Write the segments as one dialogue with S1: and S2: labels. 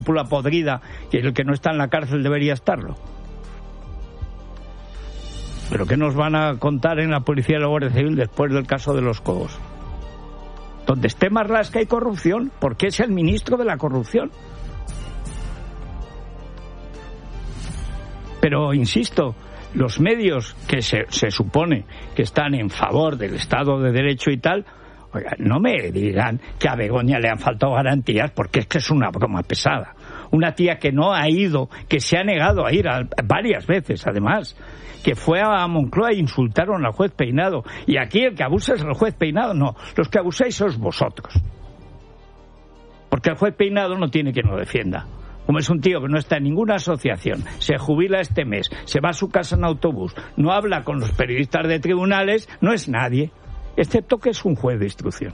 S1: cúpula podrida, que el que no está en la cárcel debería estarlo. ¿Pero qué nos van a contar en la Policía y la Guardia Civil después del caso de los Cobos? Donde esté Marlaska hay corrupción, porque es el ministro de la corrupción. Pero, insisto, los medios que se supone que están en favor del Estado de Derecho y tal, oiga, no me digan que a Begoña le han faltado garantías, porque es que es una broma pesada. Una tía que no ha ido, que se ha negado a ir varias veces, además, que fue a Moncloa e insultaron al juez Peinado. Y aquí el que abusa es el juez Peinado. No, los que abusáis sois vosotros. Porque el juez Peinado no tiene quien lo defienda. Como es un tío que no está en ninguna asociación, se jubila este mes, se va a su casa en autobús, no habla con los periodistas de tribunales, no es nadie, excepto que es un juez de instrucción.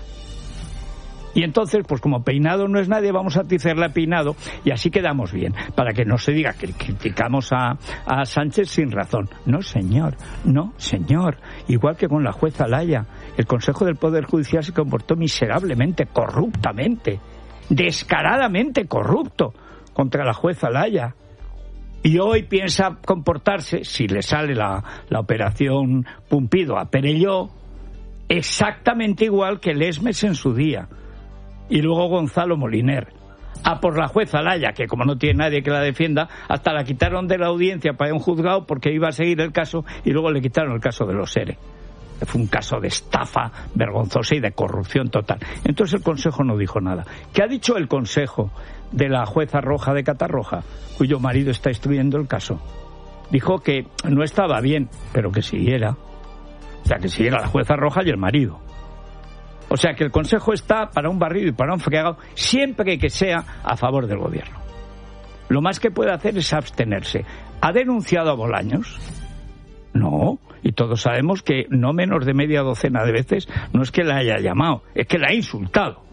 S1: Y entonces, pues como Peinado no es nadie, vamos a atizarle a Peinado y así quedamos bien, para que no se diga que criticamos a Sánchez sin razón. No, señor, no, señor. Igual que con la jueza Laya, el Consejo del Poder Judicial se comportó miserablemente, corruptamente, descaradamente corrupto contra la jueza Laya. Y hoy piensa comportarse, si le sale la operación Pumpido a Perelló, exactamente igual que Lesmes en su día. Y luego Gonzalo Moliner. A por la jueza Laya, que como no tiene nadie que la defienda, hasta la quitaron de la audiencia para un juzgado porque iba a seguir el caso y luego le quitaron el caso de los ERE. Fue un caso de estafa vergonzosa y de corrupción total. Entonces el Consejo no dijo nada. ¿Qué ha dicho el Consejo de la jueza Roja de Catarroja, cuyo marido está instruyendo el caso? Dijo que no estaba bien, pero que siguiera. O sea, que siguiera la jueza Roja y el marido. O sea, que el Consejo está para un barrido y para un fregado siempre que sea a favor del gobierno. Lo más que puede hacer es abstenerse. ¿Ha denunciado a Bolaños? No, y todos sabemos que no menos de media docena de veces no es que la haya llamado, es que la ha insultado.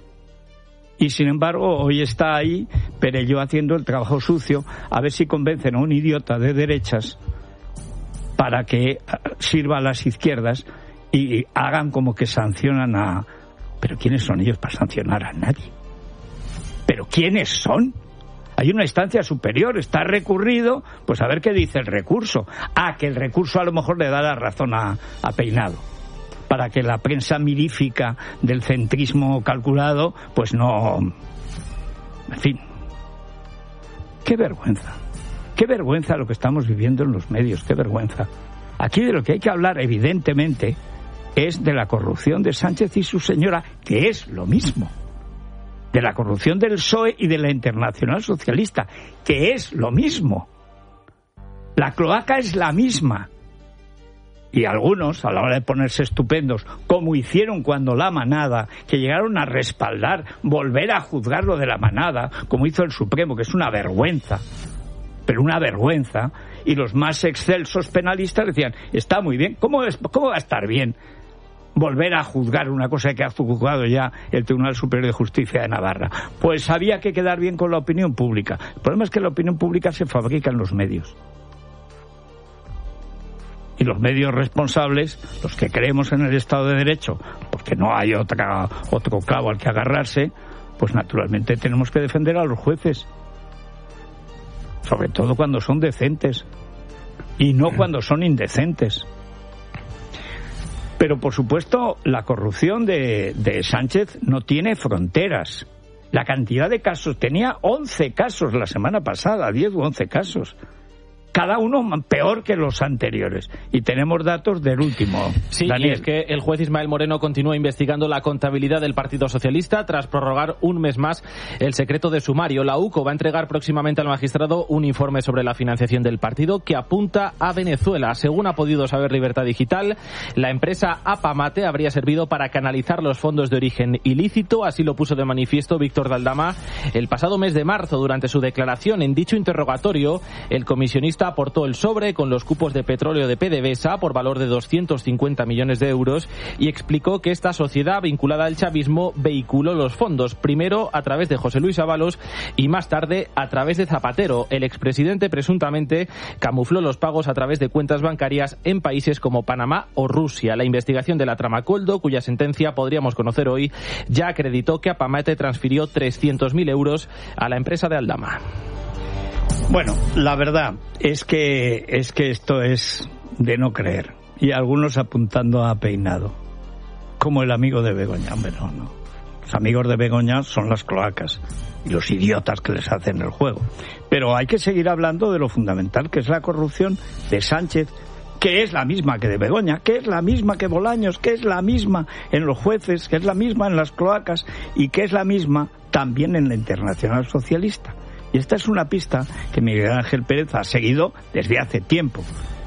S1: Y sin embargo, hoy está ahí Perelló haciendo el trabajo sucio, a ver si convencen a un idiota de derechas para que sirva a las izquierdas y hagan como que sancionan a... ¿Pero quiénes son ellos para sancionar a nadie? ¿Pero quiénes son? Hay una instancia superior, está recurrido, pues a ver qué dice el recurso. Que el recurso a lo mejor le da la razón a Peinado, para que la prensa mirífica del centrismo calculado, pues no... En fin. Qué vergüenza lo que estamos viviendo en los medios, qué vergüenza. Aquí de lo que hay que hablar, evidentemente, es de la corrupción de Sánchez y su señora, que es lo mismo. De la corrupción del PSOE y de la Internacional Socialista, que es lo mismo. La cloaca es la misma. Y algunos, a la hora de ponerse estupendos, como hicieron cuando la Manada, que llegaron a respaldar, volver a juzgar lo de la Manada, como hizo el Supremo, que es una vergüenza, pero una vergüenza, y los más excelsos penalistas decían, está muy bien, ¿cómo va a estar bien volver a juzgar una cosa que ha juzgado ya el Tribunal Superior de Justicia de Navarra? Pues había que quedar bien con la opinión pública. El problema es que la opinión pública se fabrica en los medios. Y los medios responsables, los que creemos en el Estado de Derecho, porque no hay otro clavo al que agarrarse, pues naturalmente tenemos que defender a los jueces. Sobre todo cuando son decentes y no cuando son indecentes. Pero, por supuesto, la corrupción de Sánchez no tiene fronteras. La cantidad de casos, tenía 11 casos la semana pasada, 10 u 11 casos. Cada uno peor que los anteriores. Y tenemos datos del último.
S2: Sí,
S1: Daniel.
S2: Y es que el juez Ismael Moreno continúa investigando la contabilidad del Partido Socialista tras prorrogar un mes más el secreto de sumario. La UCO va a entregar próximamente al magistrado un informe sobre la financiación del partido que apunta a Venezuela. Según ha podido saber Libertad Digital, la empresa Apamate habría servido para canalizar los fondos de origen ilícito. Así lo puso de manifiesto Víctor Daldama el pasado mes de marzo durante su declaración. En dicho interrogatorio, el comisionista aportó el sobre con los cupos de petróleo de PDVSA por valor de 250 millones de euros y explicó que esta sociedad vinculada al chavismo vehiculó los fondos, primero a través de José Luis Ábalos y más tarde a través de Zapatero. El expresidente presuntamente camufló los pagos a través de cuentas bancarias en países como Panamá o Rusia. La investigación de la trama Coldo, cuya sentencia podríamos conocer hoy, ya acreditó que Apamate transfirió 300.000 euros a la empresa de Aldama.
S1: Bueno, la verdad es que esto es de no creer. Y algunos apuntando a Peinado. Como el amigo de Begoña. Hombre, no. Los amigos de Begoña son las cloacas y los idiotas que les hacen el juego. Pero hay que seguir hablando de lo fundamental, que es la corrupción de Sánchez, que es la misma que de Begoña, que es la misma que Bolaños, que es la misma en los jueces, que es la misma en las cloacas y que es la misma también en la Internacional Socialista. Y esta es una pista que Miguel Ángel Pérez ha seguido desde hace tiempo.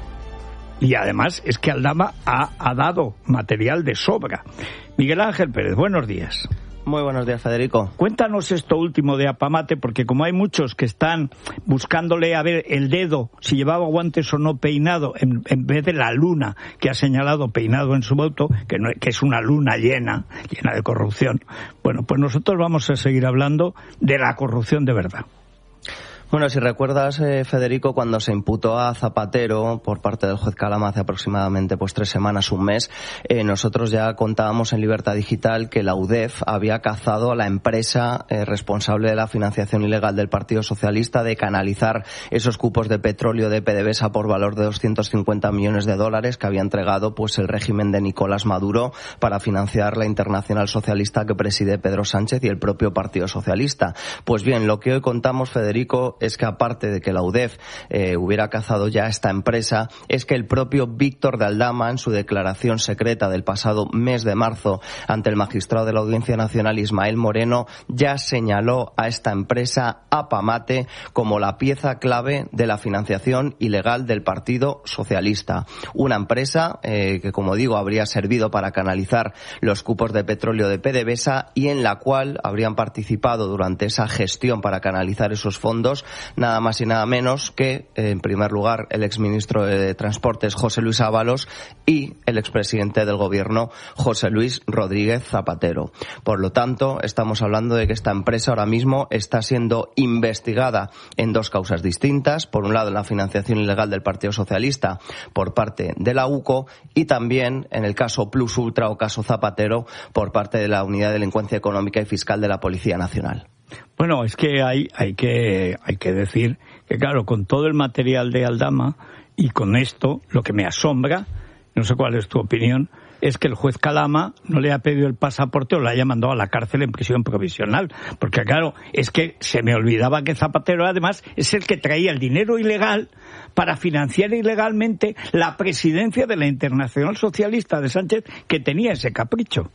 S1: Y además es que Aldama ha dado material de sobra. Miguel Ángel Pérez, buenos días.
S3: Muy buenos días, Federico.
S1: Cuéntanos esto último de Apamate, porque como hay muchos que están buscándole a ver el dedo, si llevaba guantes o no Peinado, en vez de la luna que ha señalado Peinado en su voto, que es una luna llena de corrupción. Bueno, pues nosotros vamos a seguir hablando de la corrupción de verdad.
S3: Bueno, si recuerdas, Federico, cuando se imputó a Zapatero por parte del juez Calama hace aproximadamente 3 semanas, un mes, nosotros ya contábamos en Libertad Digital que la UDEF había cazado a la empresa responsable de la financiación ilegal del Partido Socialista, de canalizar esos cupos de petróleo de PDVSA por valor de 250 millones de dólares que había entregado pues el régimen de Nicolás Maduro para financiar la Internacional Socialista que preside Pedro Sánchez y el propio Partido Socialista. Pues bien, lo que hoy contamos, Federico, es que aparte de que la UDEF hubiera cazado ya esta empresa, es que el propio Víctor de Aldama, en su declaración secreta del pasado mes de marzo ante el magistrado de la Audiencia Nacional, Ismael Moreno, ya señaló a esta empresa, Apamate, como la pieza clave de la financiación ilegal del Partido Socialista. Una empresa que, como digo, habría servido para canalizar los cupos de petróleo de PDVSA y en la cual habrían participado durante esa gestión para canalizar esos fondos nada más y nada menos que, en primer lugar, el exministro de Transportes José Luis Ábalos y el expresidente del Gobierno José Luis Rodríguez Zapatero. Por lo tanto, estamos hablando de que esta empresa ahora mismo está siendo investigada en 2 causas distintas. Por un lado, en la financiación ilegal del Partido Socialista por parte de la UCO y también en el caso Plus Ultra o caso Zapatero por parte de la Unidad de Delincuencia Económica y Fiscal de la Policía Nacional.
S1: Bueno, es que hay que decir que, claro, con todo el material de Aldama y con esto, lo que me asombra, no sé cuál es tu opinión, es que el juez Calama no le ha pedido el pasaporte o le haya mandado a la cárcel en prisión provisional. Porque, claro, es que se me olvidaba que Zapatero, además, es el que traía el dinero ilegal para financiar ilegalmente la presidencia de la Internacional Socialista de Sánchez, que tenía ese capricho.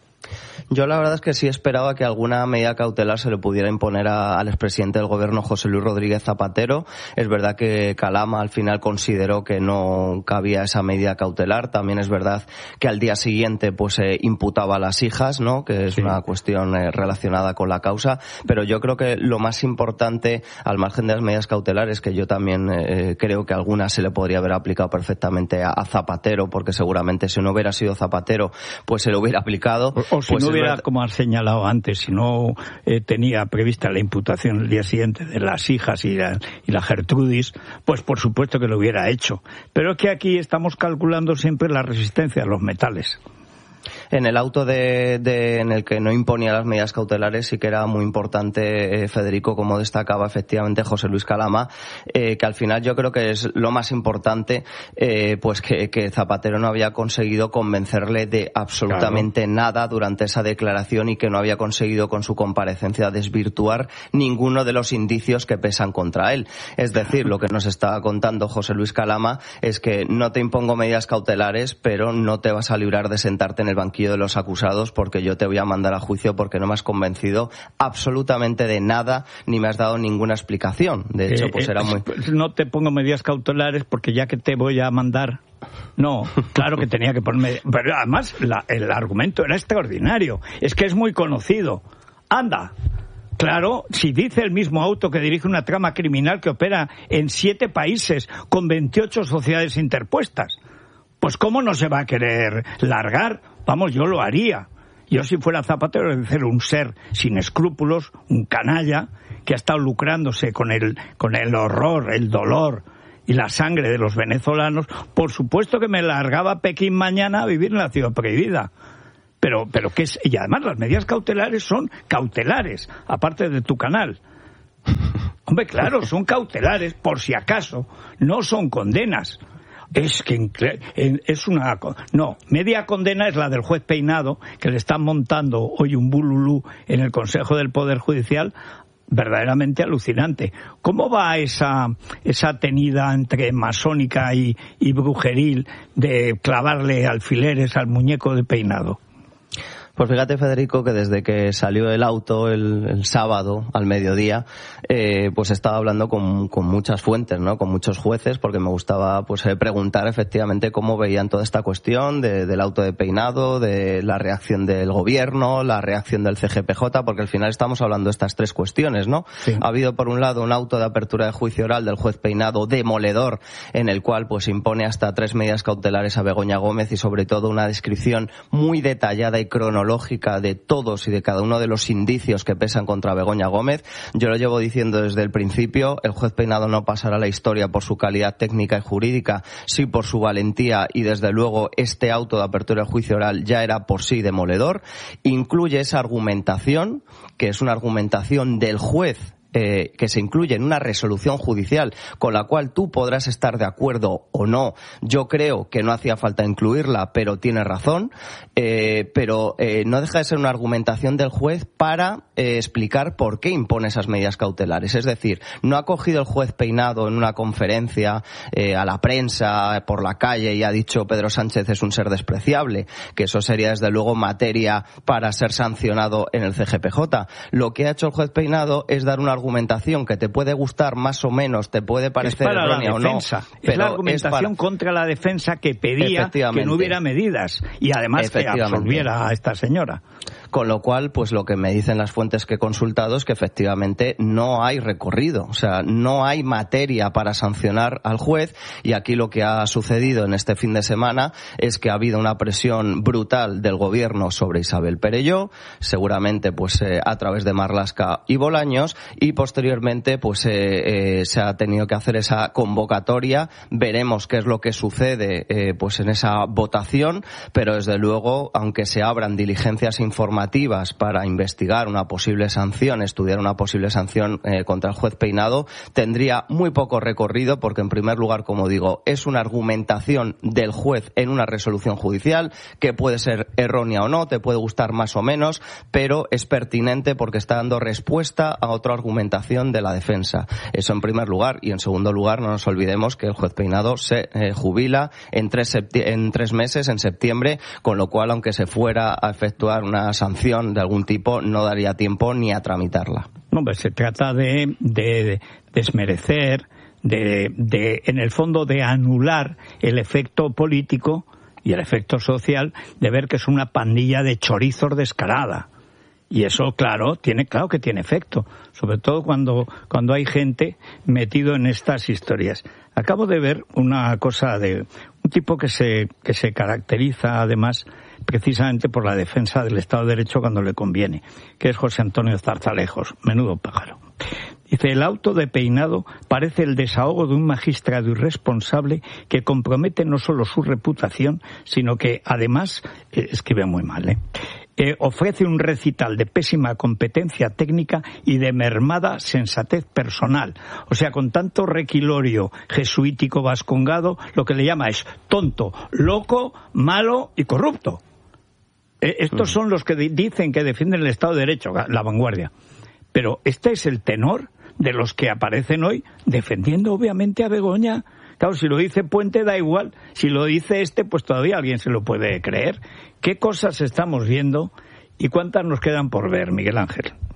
S3: Yo la verdad es que sí esperaba que alguna medida cautelar se le pudiera imponer al expresidente del Gobierno, José Luis Rodríguez Zapatero. Es verdad que Calama al final consideró que no cabía esa medida cautelar. También es verdad que al día siguiente pues imputaba a las hijas, ¿no? Que es una cuestión relacionada con la causa. Pero yo creo que lo más importante, al margen de las medidas cautelares, que yo también creo que alguna se le podría haber aplicado perfectamente a Zapatero, porque seguramente si no hubiera sido Zapatero, pues se lo hubiera aplicado.
S1: O si no hubiera, como has señalado antes, si no tenía prevista la imputación el día siguiente de las hijas y la Gertrudis, pues por supuesto que lo hubiera hecho. Pero es que aquí estamos calculando siempre la resistencia a los metales.
S3: En el auto en el que no imponía las medidas cautelares sí que era muy importante, Federico, como destacaba efectivamente José Luis Calama, que al final yo creo que es lo más importante, pues que Zapatero no había conseguido convencerle de absolutamente nada durante esa declaración y que no había conseguido con su comparecencia desvirtuar ninguno de los indicios que pesan contra él. Es decir, lo que nos estaba contando José Luis Calama es que no te impongo medidas cautelares, pero no te vas a librar de sentarte en el banquillo de los acusados porque yo te voy a mandar a juicio porque no me has convencido absolutamente de nada ni me has dado ninguna explicación. De hecho, pues era muy...
S1: No te pongo medidas cautelares porque ya que te voy a mandar... No, claro que tenía que ponerme... Pero además el argumento era extraordinario. Es que es muy conocido. Anda, Claro, si dice el mismo auto que dirige una trama criminal que opera en 7 países con 28 sociedades interpuestas, pues ¿cómo no se va a querer largar? Vamos, yo lo haría. Yo, si fuera Zapatero, es decir, un ser sin escrúpulos, un canalla, que ha estado lucrándose con el horror, el dolor y la sangre de los venezolanos, por supuesto que me largaba a Pekín mañana a vivir en la ciudad prohibida. Pero ¿qué es? Y además las medidas cautelares son cautelares, aparte de tu canal. Hombre, claro, son cautelares, por si acaso, no son condenas. Es que es una... No, media condena es la del juez Peinado, que le están montando hoy un bululú en el Consejo del Poder Judicial, verdaderamente alucinante. ¿Cómo va esa tenida entre masónica y brujeril de clavarle alfileres al muñeco de Peinado?
S3: Pues fíjate, Federico, que desde que salió el auto el sábado al mediodía, pues estaba hablando con muchas fuentes, ¿no? Con muchos jueces, porque me gustaba pues preguntar efectivamente cómo veían toda esta cuestión del auto de Peinado, de la reacción del gobierno, la reacción del CGPJ, porque al final estamos hablando de estas 3 cuestiones, ¿no? Sí. Ha habido por un lado un auto de apertura de juicio oral del juez Peinado demoledor, en el cual pues impone hasta 3 medidas cautelares a Begoña Gómez y sobre todo una descripción muy detallada y cronológica de todos y de cada uno de los indicios que pesan contra Begoña Gómez. Yo lo llevo diciendo desde el principio, el juez Peinado no pasará a la historia por su calidad técnica y jurídica, sí por su valentía, y desde luego este auto de apertura de juicio oral ya era por sí demoledor. Incluye esa argumentación, que es una argumentación del juez, que se incluye en una resolución judicial con la cual tú podrás estar de acuerdo o no. Yo creo que no hacía falta incluirla, pero tiene razón. Pero no deja de ser una argumentación del juez para explicar por qué impone esas medidas cautelares. Es decir, no ha cogido el juez Peinado en una conferencia a la prensa por la calle y ha dicho Pedro Sánchez es un ser despreciable, que eso sería desde luego materia para ser sancionado en el CGPJ. Lo que ha hecho el juez Peinado es dar una argumentación que te puede gustar más o menos, te puede parecer errónea o no.
S1: Es la argumentación contra la defensa que pedía que no hubiera medidas y además que absolviera a esta señora.
S3: Con lo cual, pues lo que me dicen las fuentes que he consultado es que efectivamente no hay recorrido, o sea, no hay materia para sancionar al juez, y aquí lo que ha sucedido en este fin de semana es que ha habido una presión brutal del gobierno sobre Isabel Perelló, seguramente pues a través de Marlaska y Bolaños, y posteriormente pues se ha tenido que hacer esa convocatoria. Veremos qué es lo que sucede pues en esa votación, pero desde luego, aunque se abran diligencias informativas para investigar una posible sanción, estudiar una posible sanción contra el juez Peinado, tendría muy poco recorrido, porque en primer lugar, como digo, es una argumentación del juez en una resolución judicial que puede ser errónea o no, te puede gustar más o menos, pero es pertinente porque está dando respuesta a otra argumentación de la defensa. Eso en primer lugar. Y en segundo lugar, no nos olvidemos que el juez Peinado se jubila en 3 meses, en septiembre, con lo cual, aunque se fuera a efectuar una sanción de algún tipo, no daría tiempo ni a tramitarla.
S1: No, pues se trata de desmerecer, en el fondo de anular el efecto político y el efecto social de ver que es una pandilla de chorizos descarada. Y eso, claro que tiene efecto, sobre todo cuando hay gente metido en estas historias. Acabo de ver una cosa de un tipo que se caracteriza además precisamente por la defensa del Estado de Derecho cuando le conviene, que es José Antonio Zarzalejos, menudo pájaro. Dice, el auto de Peinado parece el desahogo de un magistrado irresponsable que compromete no solo su reputación, sino que además, escribe muy mal, ofrece un recital de pésima competencia técnica y de mermada sensatez personal. O sea, con tanto requilorio jesuítico vascongado, lo que le llama es tonto, loco, malo y corrupto. Estos son los que dicen que defienden el Estado de Derecho, la vanguardia. Pero este es el tenor de los que aparecen hoy defendiendo obviamente a Begoña. Claro, si lo dice Puente da igual, si lo dice pues todavía alguien se lo puede creer. ¿Qué cosas estamos viendo y cuántas nos quedan por ver, Miguel Ángel?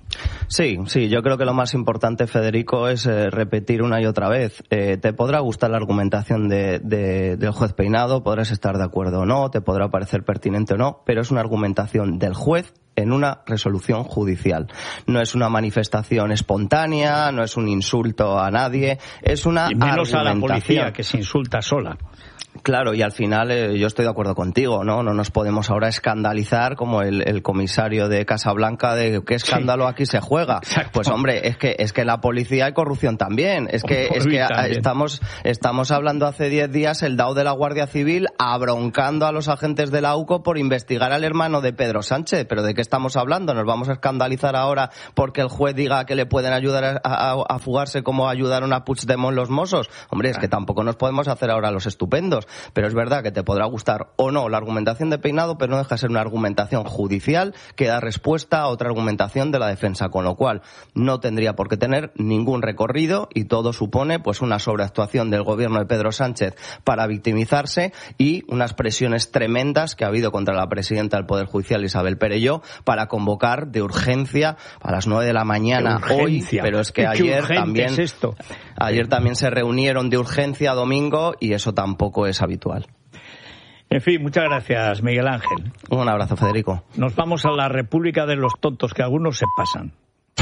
S3: Sí, yo creo que lo más importante, Federico, es repetir una y otra vez. Te podrá gustar la argumentación del juez Peinado, podrás estar de acuerdo o no, te podrá parecer pertinente o no, pero es una argumentación del juez en una resolución judicial. No es una manifestación espontánea, no es un insulto a nadie, es una
S1: y menos
S3: argumentación.
S1: A la policía, que se insulta sola.
S3: Claro, y al final yo estoy de acuerdo contigo, ¿no? No nos podemos ahora escandalizar como el comisario de Casablanca de qué escándalo aquí se juega.
S1: Exacto.
S3: Pues hombre, es que la policía hay corrupción también. Es que estamos hablando hace 10 días el DAO de la Guardia Civil abroncando a los agentes de la UCO por investigar al hermano de Pedro Sánchez. ¿Pero de qué estamos hablando? ¿Nos vamos a escandalizar ahora porque el juez diga que le pueden ayudar a fugarse como ayudaron a Puigdemont los Mossos? Hombre, es que tampoco nos podemos hacer ahora los estupendos. Pero es verdad que te podrá gustar o no la argumentación de Peinado, pero no deja de ser una argumentación judicial que da respuesta a otra argumentación de la defensa, con lo cual no tendría por qué tener ningún recorrido y todo supone pues una sobreactuación del gobierno de Pedro Sánchez para victimizarse y unas presiones tremendas que ha habido contra la presidenta del Poder Judicial, Isabel Perelló, para convocar de urgencia a las 9 de la mañana hoy, pero es que ayer también se reunieron de urgencia domingo y eso tampoco es habitual.
S1: En fin, muchas gracias, Miguel Ángel.
S3: Un abrazo, Federico.
S1: Nos vamos a la República de los Tontos, que algunos se pasan.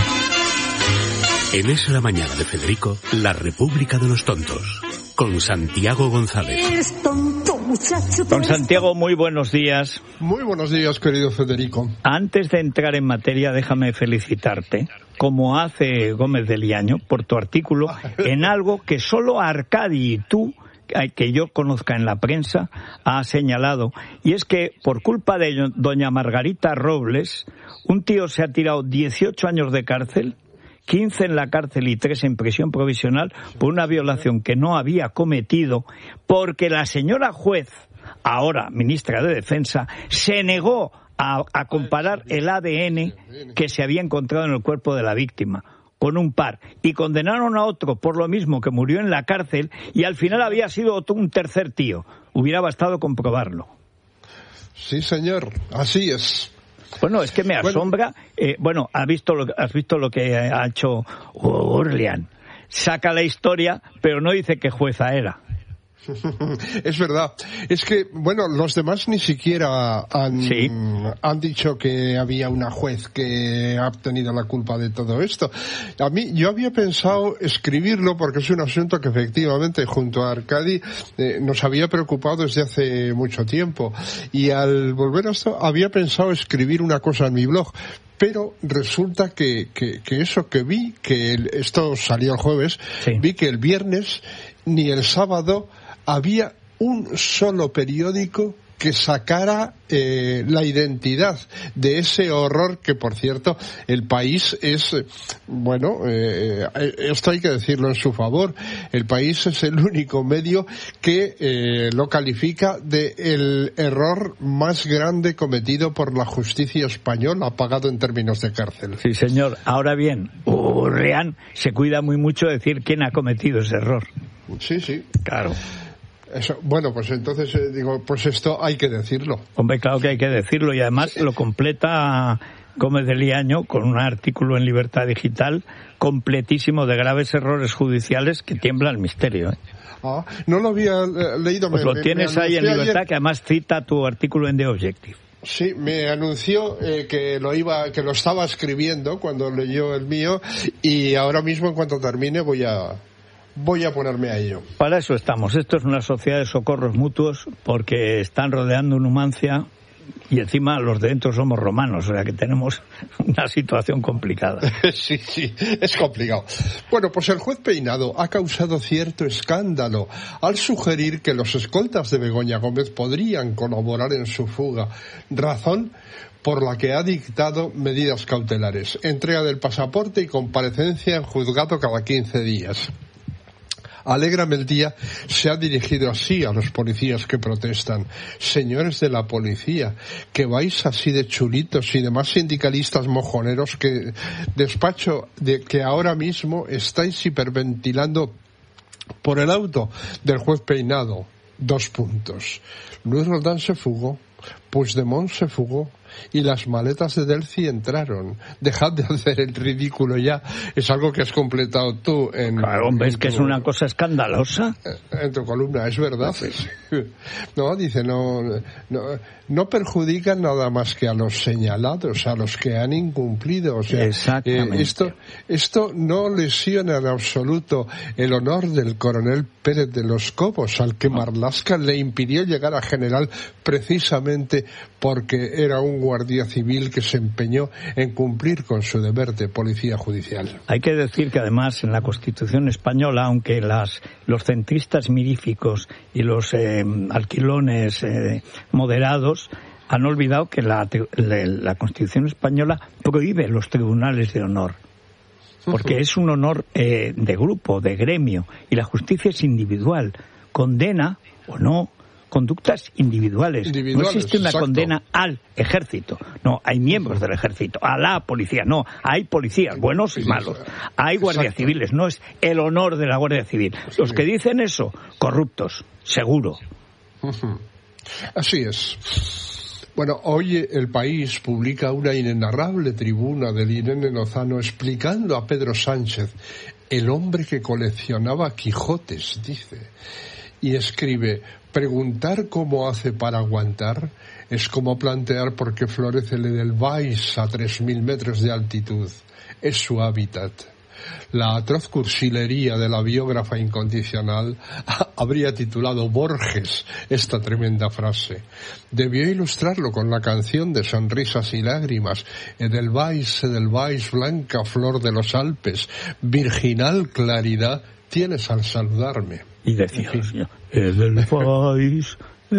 S4: En Es la Mañana de Federico, la República de los Tontos, con Santiago González.
S1: Don Santiago, muy buenos días.
S5: Muy buenos días, querido Federico.
S1: Antes de entrar en materia, déjame felicitarte, como hace Gómez de Liaño, por tu artículo en algo que solo Arcadi y tú, que yo conozca en la prensa, ha señalado, y es que por culpa de doña Margarita Robles, un tío se ha tirado 18 años de cárcel, 15 en la cárcel y 3 en prisión provisional por una violación que no había cometido, porque la señora juez, ahora ministra de Defensa, se negó a comparar el ADN que se había encontrado en el cuerpo de la víctima con un par, y condenaron a otro por lo mismo, que murió en la cárcel, y al final había sido un tercer tío. Hubiera bastado comprobarlo.
S5: Sí, señor, así es.
S1: Bueno, es que me asombra. ¿Has visto lo que ha hecho Orlean? Saca la historia, pero no dice qué jueza era.
S5: Es verdad. Es que, los demás ni siquiera han dicho que había una juez que ha tenido la culpa de todo esto. Yo había pensado escribirlo porque es un asunto que efectivamente junto a Arcadi nos había preocupado desde hace mucho tiempo. Y al volver a esto había pensado escribir una cosa en mi blog. Pero resulta que eso que vi, esto salió el jueves, vi que el viernes ni el sábado había un solo periódico que sacara la identidad de ese horror que, por cierto, el País es, esto hay que decirlo en su favor, el País es el único medio que lo califica de el error más grande cometido por la justicia española, pagado en términos de cárcel.
S1: Sí, señor. Ahora bien, Urrean se cuida muy mucho de decir quién ha cometido ese error.
S5: Sí.
S1: Claro.
S5: Eso, pues entonces pues esto hay que decirlo.
S1: Hombre, claro que hay que decirlo, y además lo completa Gómez de Liaño con un artículo en Libertad Digital completísimo de graves errores judiciales que tiembla el misterio.
S5: No lo había leído.
S1: Pues lo tienes ahí en Libertad, ayer, que además cita tu artículo en The Objective.
S5: Sí, me anunció que lo estaba escribiendo cuando leyó el mío, y ahora mismo, en cuanto termine, voy a ponerme a ello.
S1: Para eso estamos. Esto es una sociedad de socorros mutuos, porque están rodeando Numancia y encima los de dentro somos romanos, o sea que tenemos una situación complicada.
S5: Sí, es complicado. Pues el juez Peinado ha causado cierto escándalo al sugerir que los escoltas de Begoña Gómez podrían colaborar en su fuga, razón por la que ha dictado medidas cautelares, entrega del pasaporte y comparecencia en juzgado cada 15 días. Alégrame el día se ha dirigido así a los policías que protestan. Señores de la policía, que vais así de chulitos y demás sindicalistas mojoneros que despacho de que ahora mismo estáis hiperventilando por el auto del juez Peinado. 2 puntos. Luis Roldán se fugó. Puigdemont se fugó y las maletas de Delcy entraron. Dejad de hacer el ridículo ya. Es algo que has completado tú en...
S1: Claro, ¿ves que es una cosa escandalosa?
S5: En tu columna, es verdad. No, dice, no perjudican nada más que a los señalados, a los que han incumplido. O sea, esto no lesiona en absoluto el honor del coronel Pérez de los Cobos, al que Marlaska le impidió llegar a general precisamente porque era un guardia civil que se empeñó en cumplir con su deber de policía judicial.
S1: Hay que decir que además en la Constitución española, aunque los centristas miríficos y los alquilones moderados han olvidado que la Constitución española prohíbe los tribunales de honor, porque es un honor de grupo, de gremio, y la justicia es individual, condena o no conductas individuales. No existe una condena al ejército, no, hay miembros del ejército, a la policía, no, hay policías buenos y malos, hay guardias civiles, no es el honor de la Guardia Civil. Los que dicen eso, corruptos, seguro.
S5: Así es. Bueno, hoy El País publica una inenarrable tribuna de Irene Lozano explicando a Pedro Sánchez, el hombre que coleccionaba Quijotes, dice, y escribe: preguntar cómo hace para aguantar es como plantear por qué florece el Edelweiss a 3.000 metros de altitud. Es su hábitat. La atroz cursilería de la biógrafa incondicional habría titulado Borges esta tremenda frase. Debió ilustrarlo con la canción de Sonrisas y Lágrimas: Edelweiss, Edelweiss, blanca flor de los Alpes, virginal claridad tienes al saludarme.
S1: Y decía, Edelweiss,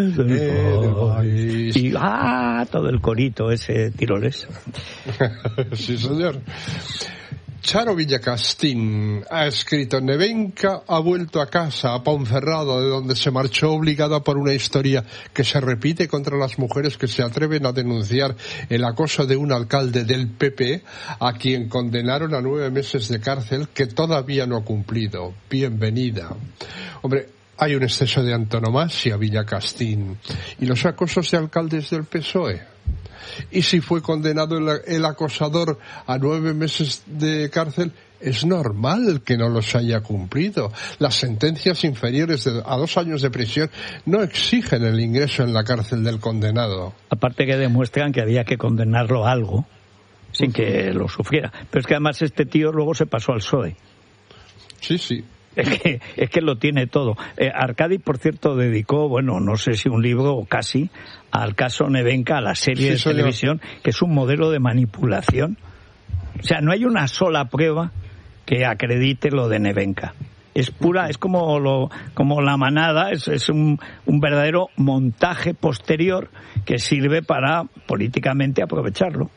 S1: Edelweiss. Y todo el corito ese tiroles.
S5: Sí, señor. Charo Villacastín ha escrito: Nevenka ha vuelto a casa, a Ponferrada, de donde se marchó obligada por una historia que se repite contra las mujeres que se atreven a denunciar el acoso de un alcalde del PP, a quien condenaron a 9 meses de cárcel, que todavía no ha cumplido. Bienvenida. Hombre, hay un exceso de antonomasia, Villacastín. ¿Y los acosos de alcaldes del PSOE? Y si fue condenado el acosador a 9 meses de cárcel, es normal que no los haya cumplido. Las sentencias inferiores a 2 años de prisión no exigen el ingreso en la cárcel del condenado.
S1: Aparte que demuestran que había que condenarlo a algo sin que lo sufriera. Pero es que además este tío luego se pasó al PSOE.
S5: Sí, sí.
S1: Es que lo tiene todo. Arcadi, por cierto, dedicó, bueno, no sé si un libro o casi, al caso Nevenka, a la serie de televisión, que es un modelo de manipulación. O sea, no hay una sola prueba que acredite lo de Nevenka. Es pura, es como la manada, es un verdadero montaje posterior que sirve para políticamente aprovecharlo.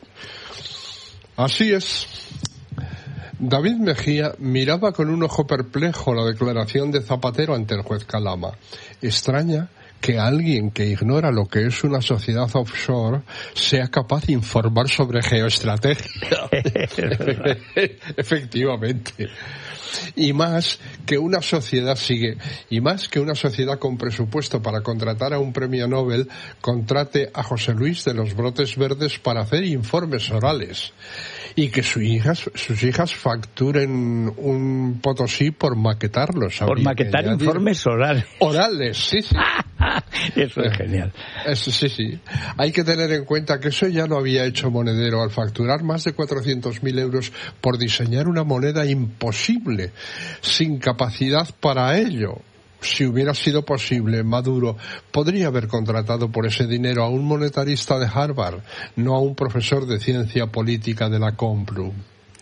S5: Así es. David Mejía miraba con un ojo perplejo la declaración de Zapatero ante el juez Calama. Extraña que alguien que ignora lo que es una sociedad offshore sea capaz de informar sobre geoestrategia. Efectivamente. Y más que una sociedad con presupuesto para contratar a un premio Nobel, contrate a José Luis de los Brotes Verdes para hacer informes orales. Y que sus hijas facturen un Potosí por maquetarlos.
S1: Por maquetar informes orales.
S5: Orales, sí, sí.
S1: Eso es genial.
S5: Sí, sí. Hay que tener en cuenta que eso ya lo había hecho Monedero al facturar más de 400.000 euros por diseñar una moneda imposible, sin capacidad para ello. Si hubiera sido posible, Maduro podría haber contratado por ese dinero a un monetarista de Harvard, no a un profesor de ciencia política de la Complu.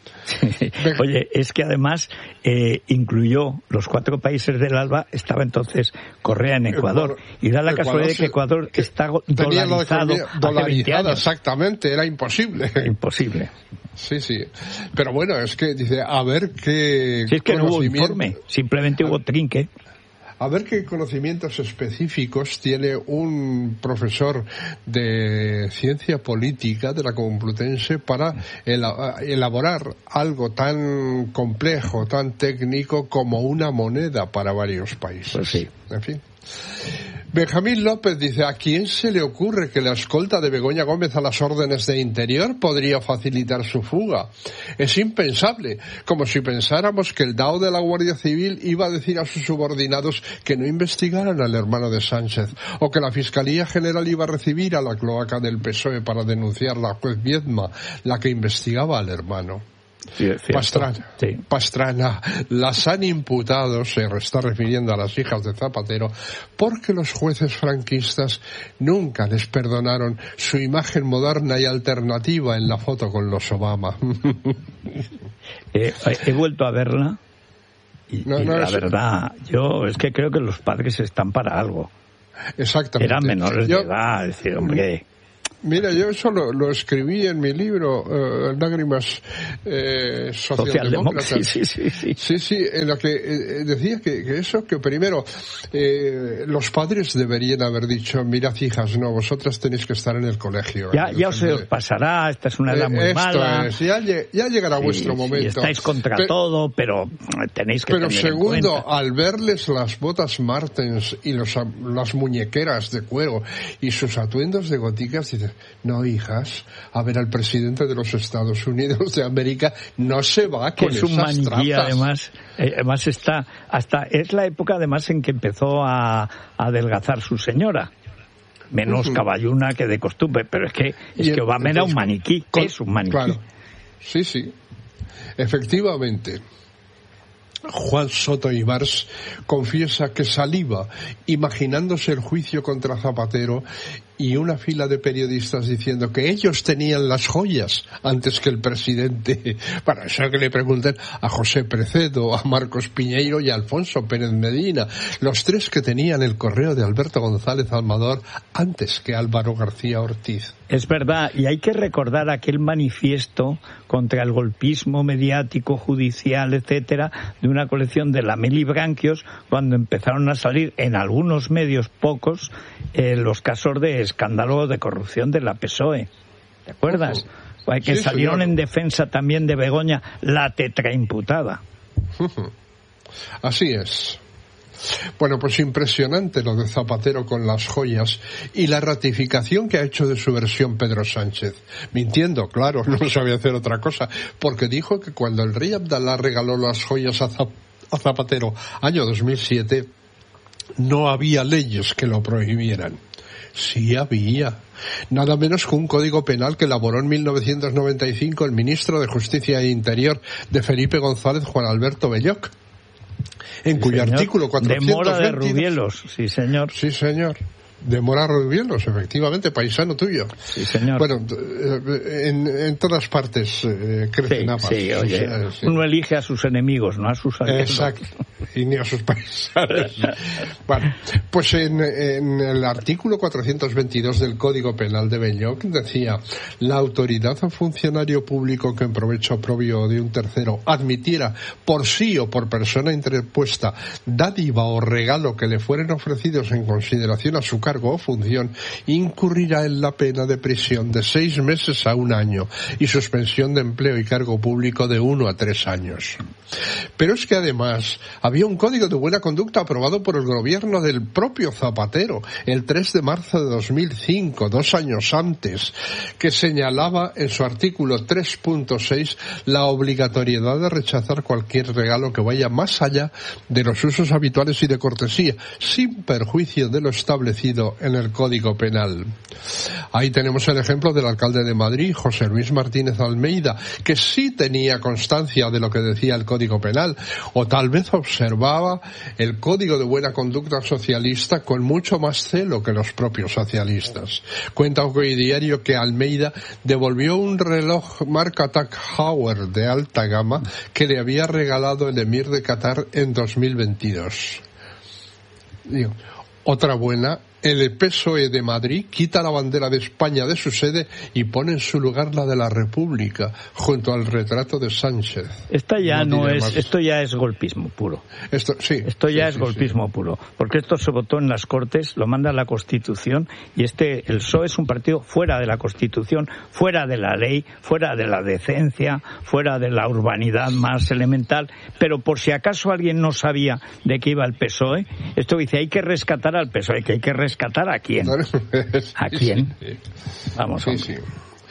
S1: Oye, es que además incluyó los 4 países del ALBA, estaba entonces Correa en Ecuador, y da la casualidad de que Ecuador está dolarizado hace 20 años.
S5: Exactamente, era imposible.
S1: Imposible.
S5: Sí, sí. Pero bueno, es que dice, a ver qué...
S1: Si es que no hubo informe, simplemente hubo trinque.
S5: A ver qué conocimientos específicos tiene un profesor de ciencia política de la Complutense para elaborar algo tan complejo, tan técnico como una moneda para varios países.
S1: Pues sí.
S5: En fin. Benjamín López dice, ¿a quién se le ocurre que la escolta de Begoña Gómez a las órdenes de Interior podría facilitar su fuga? Es impensable, como si pensáramos que el DAO de la Guardia Civil iba a decir a sus subordinados que no investigaran al hermano de Sánchez, o que la Fiscalía General iba a recibir a la cloaca del PSOE para denunciar a la juez Viedma, la que investigaba al hermano.
S1: Sí,
S5: Pastrana, las han imputado, se está refiriendo a las hijas de Zapatero, porque los jueces franquistas nunca les perdonaron su imagen moderna y alternativa en la foto con los Obama.
S1: He vuelto a verla y la verdad, yo es que creo que los padres están para algo.
S5: Exactamente.
S1: Eran menores de edad, es decir, hombre...
S5: Mira, yo eso lo escribí en mi libro, Lágrimas Socialdemócratas. Sí, en la que decía que eso, que primero los padres deberían haber dicho, mirad hijas, no, vosotras tenéis que estar en el colegio.
S1: Ya se os pasará, esta es una edad muy mala.
S5: Ya llegará vuestro momento.
S1: Estáis contra todo, pero tenéis que tener
S5: segundo,
S1: en cuenta.
S5: Al verles las botas Martens y las muñequeras de cuero y sus atuendos de goticas, dices, no, hijas, a ver, al presidente de los Estados Unidos de América no se va con esas trazas. Es un maniquí,
S1: además está, hasta es la época además en que empezó a adelgazar su señora. Menos caballuna que de costumbre, pero es que Obama era un maniquí, es un maniquí.
S5: Claro, sí, efectivamente. Juan Soto Ibars confiesa que saliva imaginándose el juicio contra Zapatero y una fila de periodistas diciendo que ellos tenían las joyas antes que el presidente. Para eso que le pregunten a José Precedo, a Marcos Piñeiro y a Alfonso Pérez Medina, los tres que tenían el correo de Alberto González Amador antes que Álvaro García Ortiz.
S1: Es verdad, y hay que recordar aquel manifiesto contra el golpismo mediático, judicial, etcétera, de una colección de Lameli Branquios, cuando empezaron a salir en algunos medios, pocos, los casos de escándalo de corrupción de la PSOE. ¿Te acuerdas? Que salieron en defensa también de Begoña, la tetraimputada.
S5: Así es. Bueno, pues impresionante lo de Zapatero con las joyas y la ratificación que ha hecho de su versión Pedro Sánchez. Mintiendo, claro, no sabía hacer otra cosa, porque dijo que cuando el rey Abdalá regaló las joyas a Zapatero, año 2007, no había leyes que lo prohibieran. Sí había. Nada menos que un código penal que elaboró en 1995 el ministro de Justicia e Interior de Felipe González, Juan Alberto Belloc, en cuyo artículo 422...
S1: De Mora de Rubielos, sí señor.
S5: Sí señor. De Mora Rubielos, efectivamente, paisano tuyo.
S1: Sí, señor.
S5: Bueno, en todas partes crecen habas.
S1: Sí, oye, uno elige a sus enemigos, no a sus aliados.
S5: Exacto, y ni a sus paisanos. Bueno, pues en el artículo 422 del Código Penal de Belloc decía: la autoridad o funcionario público que en provecho propio de un tercero admitiera por sí o por persona interpuesta dádiva o regalo que le fueren ofrecidos en consideración a su cargo o función, incurrirá en la pena de prisión de 6 meses a 1 año y suspensión de empleo y cargo público de 1 a 3 años. Pero es que además había un código de buena conducta aprobado por el gobierno del propio Zapatero el 3 de marzo de 2005, 2 años antes, que señalaba en su artículo 3.6 la obligatoriedad de rechazar cualquier regalo que vaya más allá de los usos habituales y de cortesía, sin perjuicio de lo establecido en el Código Penal. Ahí tenemos el ejemplo del alcalde de Madrid, José Luis Martínez Almeida, que sí tenía constancia de lo que decía el Código Penal, o tal vez observaba el Código de Buena Conducta socialista con mucho más celo que los propios socialistas. Cuenta hoy diario que Almeida devolvió un reloj marca Tag Heuer de alta gama que le había regalado el emir de Qatar en 2022. Otra buena El PSOE de Madrid quita la bandera de España de su sede y pone en su lugar la de la República, junto al retrato de Sánchez.
S1: Esto ya es golpismo puro. Esto ya es golpismo puro, porque esto se votó en las Cortes, lo manda la Constitución, y el PSOE es un partido fuera de la Constitución, fuera de la ley, fuera de la decencia, fuera de la urbanidad más elemental, pero por si acaso alguien no sabía de qué iba el PSOE, esto dice, hay que rescatar al PSOE, que hay que rescatar ¿a quién? ¿A quién? Vamos, hombre. Sí.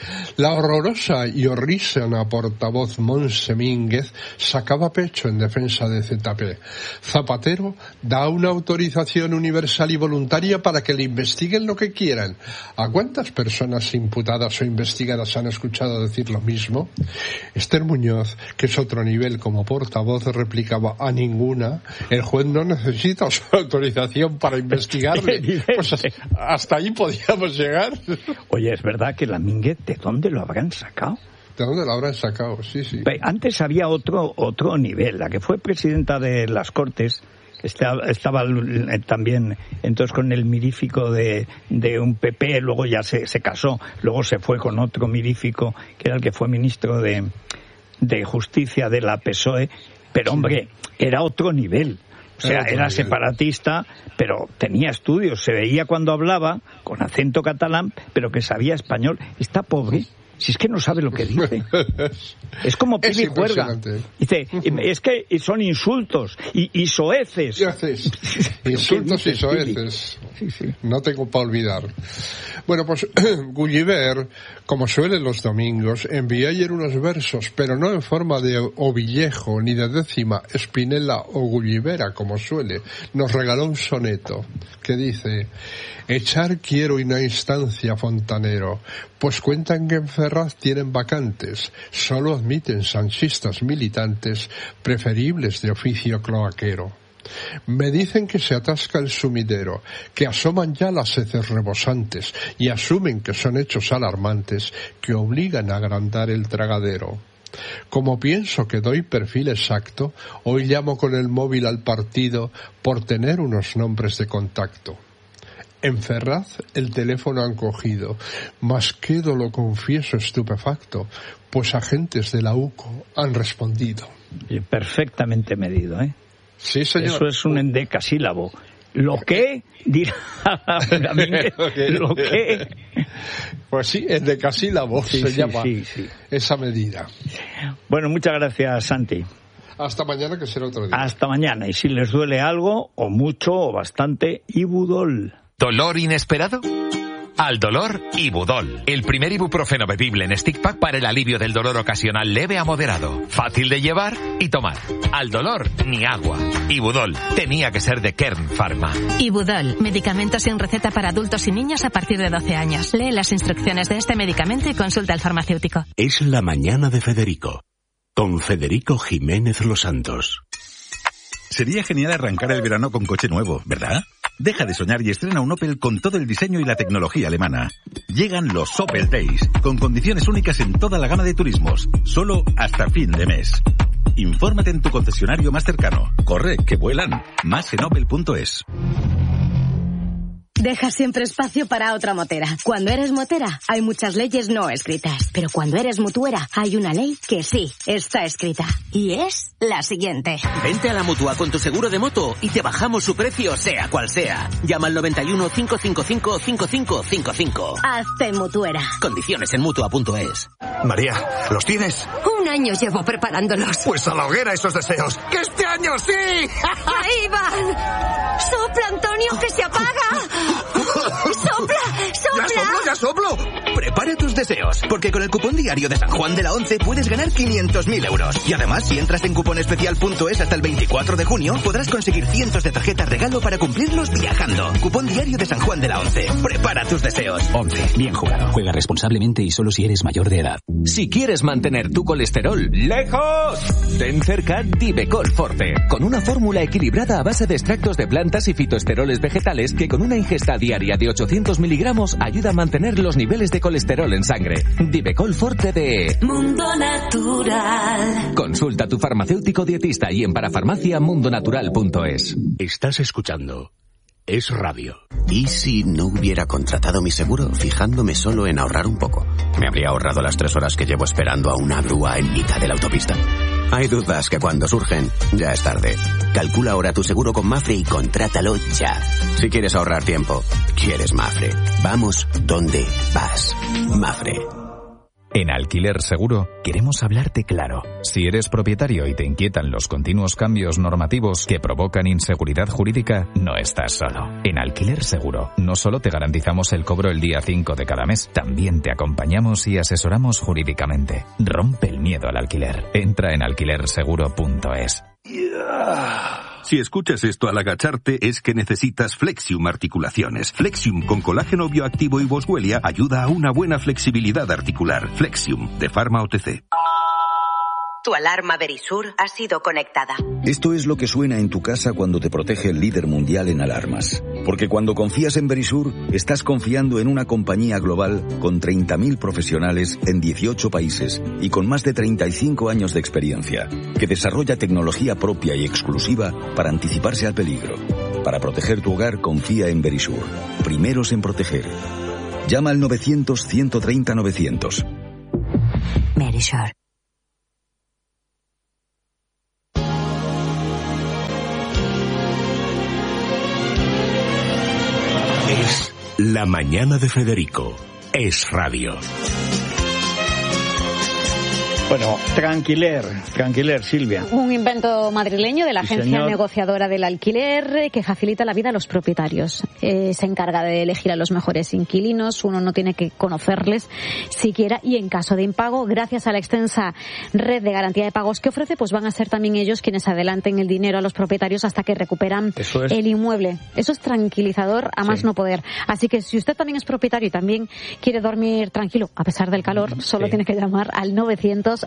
S5: La horrorosa y horrísona portavoz Montse Mínguez sacaba pecho en defensa de ZP. Zapatero da una autorización universal y voluntaria para que le investiguen lo que quieran. ¿A cuántas personas imputadas o investigadas han escuchado decir lo mismo? Esther Muñoz, que es otro nivel como portavoz, replicaba: a ninguna. El juez no necesita su autorización para investigarle. Pues hasta ahí podíamos llegar.
S1: Oye, es verdad que la Mínguez, ¿de dónde lo habrán sacado?
S5: ¿De dónde lo habrán sacado? Sí.
S1: Antes había otro nivel. La que fue presidenta de las Cortes estaba también entonces con el mirífico de un PP, luego ya se casó, luego se fue con otro mirífico que era el que fue ministro de Justicia de la PSOE, pero hombre, era otro nivel. O sea, era separatista, pero tenía estudios, se veía cuando hablaba con acento catalán, pero que sabía español. Está pobre, si es que no sabe lo que dice. Es como Pili Juerga. Dice, es que son insultos y soeces.
S5: Insultos y soeces.
S1: Sí.
S5: No tengo para olvidar. Bueno, pues Gulliver, como suele los domingos, envió ayer unos versos, pero no en forma de ovillejo ni de décima, Spinella o Gullivera, como suele. Nos regaló un soneto que dice: echar quiero una instancia, fontanero, pues cuentan que en Ferraz tienen vacantes, solo admiten sanchistas militantes, preferibles de oficio cloaquero. Me dicen que se atasca el sumidero, que asoman ya las heces rebosantes y asumen que son hechos alarmantes que obligan a agrandar el tragadero. Como pienso que doy perfil exacto, hoy llamo con el móvil al partido por tener unos nombres de contacto. En Ferraz el teléfono han cogido, mas quedo, lo confieso, estupefacto, pues agentes de la UCO han respondido.
S1: Perfectamente medido, ¿eh?
S5: Sí, señor.
S1: Eso es un endecasílabo. ¿Lo qué? Dirá ¿lo qué?
S5: Pues sí, endecasílabo se llama esa medida.
S1: Bueno, muchas gracias, Santi.
S5: Hasta mañana, que será otro día.
S1: Hasta mañana. Y si les duele algo, o mucho, o bastante, Ibudol.
S6: ¿Dolor inesperado? Al dolor, Ibudol, el primer ibuprofeno bebible en stick pack para el alivio del dolor ocasional leve a moderado, fácil de llevar y tomar. Al dolor, ni agua. Ibudol, tenía que ser de Kern Pharma.
S7: Ibudol, medicamento sin receta para adultos y niños a partir de 12 años. Lee las instrucciones de este medicamento y consulta al farmacéutico.
S4: Es la mañana de Federico, con Federico Jiménez Los Santos.
S8: Sería genial arrancar el verano con coche nuevo, ¿verdad? Deja de soñar y estrena un Opel con todo el diseño y la tecnología alemana. Llegan los Opel Days, con condiciones únicas en toda la gama de turismos, solo hasta fin de mes. Infórmate en tu concesionario más cercano. Corre, que vuelan. Más en opel.es.
S9: Deja siempre espacio para otra motera. Cuando eres motera, hay muchas leyes no escritas. Pero cuando eres mutuera, hay una ley que sí está escrita. Y es la siguiente.
S10: Vente a la Mutua con tu seguro de moto y te bajamos su precio, sea cual sea. Llama al 91 555 5555.
S9: Hazte mutuera.
S10: Condiciones en Mutua.es.
S11: María, ¿los tienes?
S12: Un año llevo preparándolos.
S11: Pues a la hoguera esos deseos. ¡Que este año sí!
S12: ¡Ahí van! ¡Sopla, Antonio, que se apaga! ¡Sopla! ¡Sopla!
S11: ¡Ya soplo! Prepara tus deseos, porque con el cupón diario de San Juan de la Once puedes ganar 500.000 euros. Y además, si entras en cuponespecial.es hasta el 24 de junio, podrás conseguir cientos de tarjetas regalo para cumplirlos viajando. Cupón diario de San Juan de la Once. Prepara tus deseos.
S13: 11. Bien jugado. Juega responsablemente y solo si eres mayor de edad.
S14: Si quieres mantener tu colesterol lejos, ten cerca Divecol Forte, con una fórmula equilibrada a base de extractos de plantas y fitoesteroles vegetales que con una ingesta diaria de 800 miligramos ayuda a mantener los niveles de colesterol en sangre. Divecol Forte de
S15: Mundo Natural.
S14: Consulta a tu farmacéutico dietista y en parafarmacia mundonatural.es.
S4: Estás escuchando es radio.
S16: ¿Y si no hubiera contratado mi seguro fijándome solo en ahorrar un poco? ¿Me habría ahorrado las 3 horas que llevo esperando a una grúa en mitad de la autopista? Hay dudas que cuando surgen, ya es tarde. Calcula ahora tu seguro con Mafre y contrátalo ya. Si quieres ahorrar tiempo, quieres Mafre. Vamos donde vas. Mafre.
S17: En Alquiler Seguro queremos hablarte claro. Si eres propietario y te inquietan los continuos cambios normativos que provocan inseguridad jurídica, no estás solo. En Alquiler Seguro no solo te garantizamos el cobro el día 5 de cada mes, también te acompañamos y asesoramos jurídicamente. Rompe el miedo al alquiler. Entra en alquilerseguro.es.
S8: Si escuchas esto al agacharte es que necesitas Flexium Articulaciones. Flexium con colágeno bioactivo y boswellia ayuda a una buena flexibilidad articular. Flexium, de Pharma OTC.
S18: Tu alarma Verisur ha sido conectada.
S19: Esto es lo que suena en tu casa cuando te protege el líder mundial en alarmas. Porque cuando confías en Verisur, estás confiando en una compañía global con 30.000 profesionales en 18 países y con más de 35 años de experiencia, que desarrolla tecnología propia y exclusiva para anticiparse al peligro. Para proteger tu hogar, confía en Verisur. Primeros en proteger. Llama al 900-130-900.
S18: Verisur.
S4: Es La Mañana de Federico. Es radio.
S1: Bueno, Tranquiler, Silvia.
S20: Un invento madrileño de la agencia negociadora del alquiler que facilita la vida a los propietarios. Se encarga de elegir a los mejores inquilinos, uno no tiene que conocerles siquiera, y en caso de impago, gracias a la extensa red de garantía de pagos que ofrece, pues van a ser también ellos quienes adelanten el dinero a los propietarios hasta que recuperan el inmueble. Eso es tranquilizador a más no poder. Así que si usted también es propietario y también quiere dormir tranquilo a pesar del calor, solo tiene que llamar al 920-2011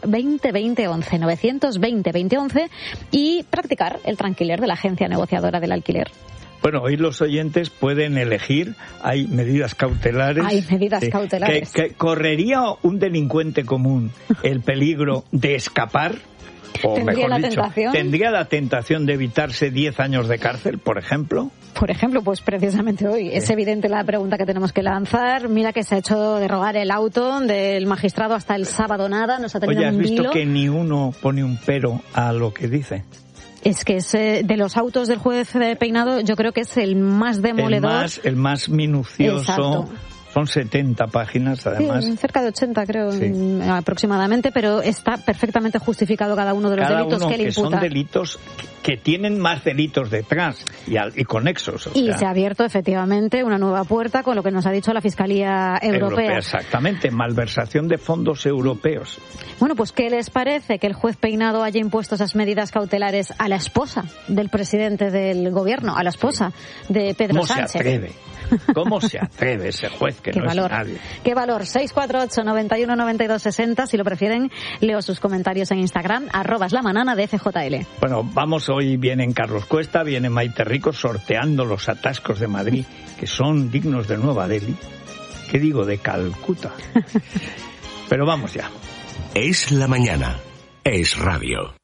S20: 920-2011 y practicar el Tranquiler de la agencia negociadora del alquiler.
S1: Bueno, hoy los oyentes pueden elegir, hay medidas cautelares.
S20: Hay medidas cautelares.
S1: Que ¿correría un delincuente común el peligro de escapar? O ¿tendría la tentación de evitarse 10 años de cárcel, por ejemplo?
S20: Por ejemplo, pues precisamente hoy. Es evidente la pregunta que tenemos que lanzar. Mira que se ha hecho derogar el auto del magistrado hasta el sábado nada. Nos ha tenido
S1: Oye, ¿has visto
S20: hilo.
S1: Que ni uno pone un pero a lo que dice?
S20: Es que es de los autos del juez Peinado, yo creo que es el más demoledor.
S1: El más minucioso.
S20: Exacto.
S1: Son 70 páginas, además.
S20: Sí, cerca de 80, creo, aproximadamente, pero está perfectamente justificado cada uno de los delitos que le imputa.
S1: Son delitos que tienen más delitos detrás y conexos.
S20: Y se ha abierto, efectivamente, una nueva puerta con lo que nos ha dicho la Fiscalía Europea.
S1: Exactamente, malversación de fondos europeos.
S20: Bueno, pues ¿qué les parece que el juez Peinado haya impuesto esas medidas cautelares a la esposa del presidente del gobierno, a la esposa de Pedro Sánchez?
S1: ¿Cómo se atreve? ¿Cómo se atreve ese juez que no es nadie?
S20: ¿Qué valor? 648-91-92-60. Si lo prefieren, leo sus comentarios en Instagram, @lamanana de FJL.
S1: Bueno, vamos, hoy vienen Carlos Cuesta, viene Maite Rico sorteando los atascos de Madrid, que son dignos de Nueva Delhi. ¿Qué digo? De Calcuta. Pero vamos ya.
S4: Es la mañana. Es radio.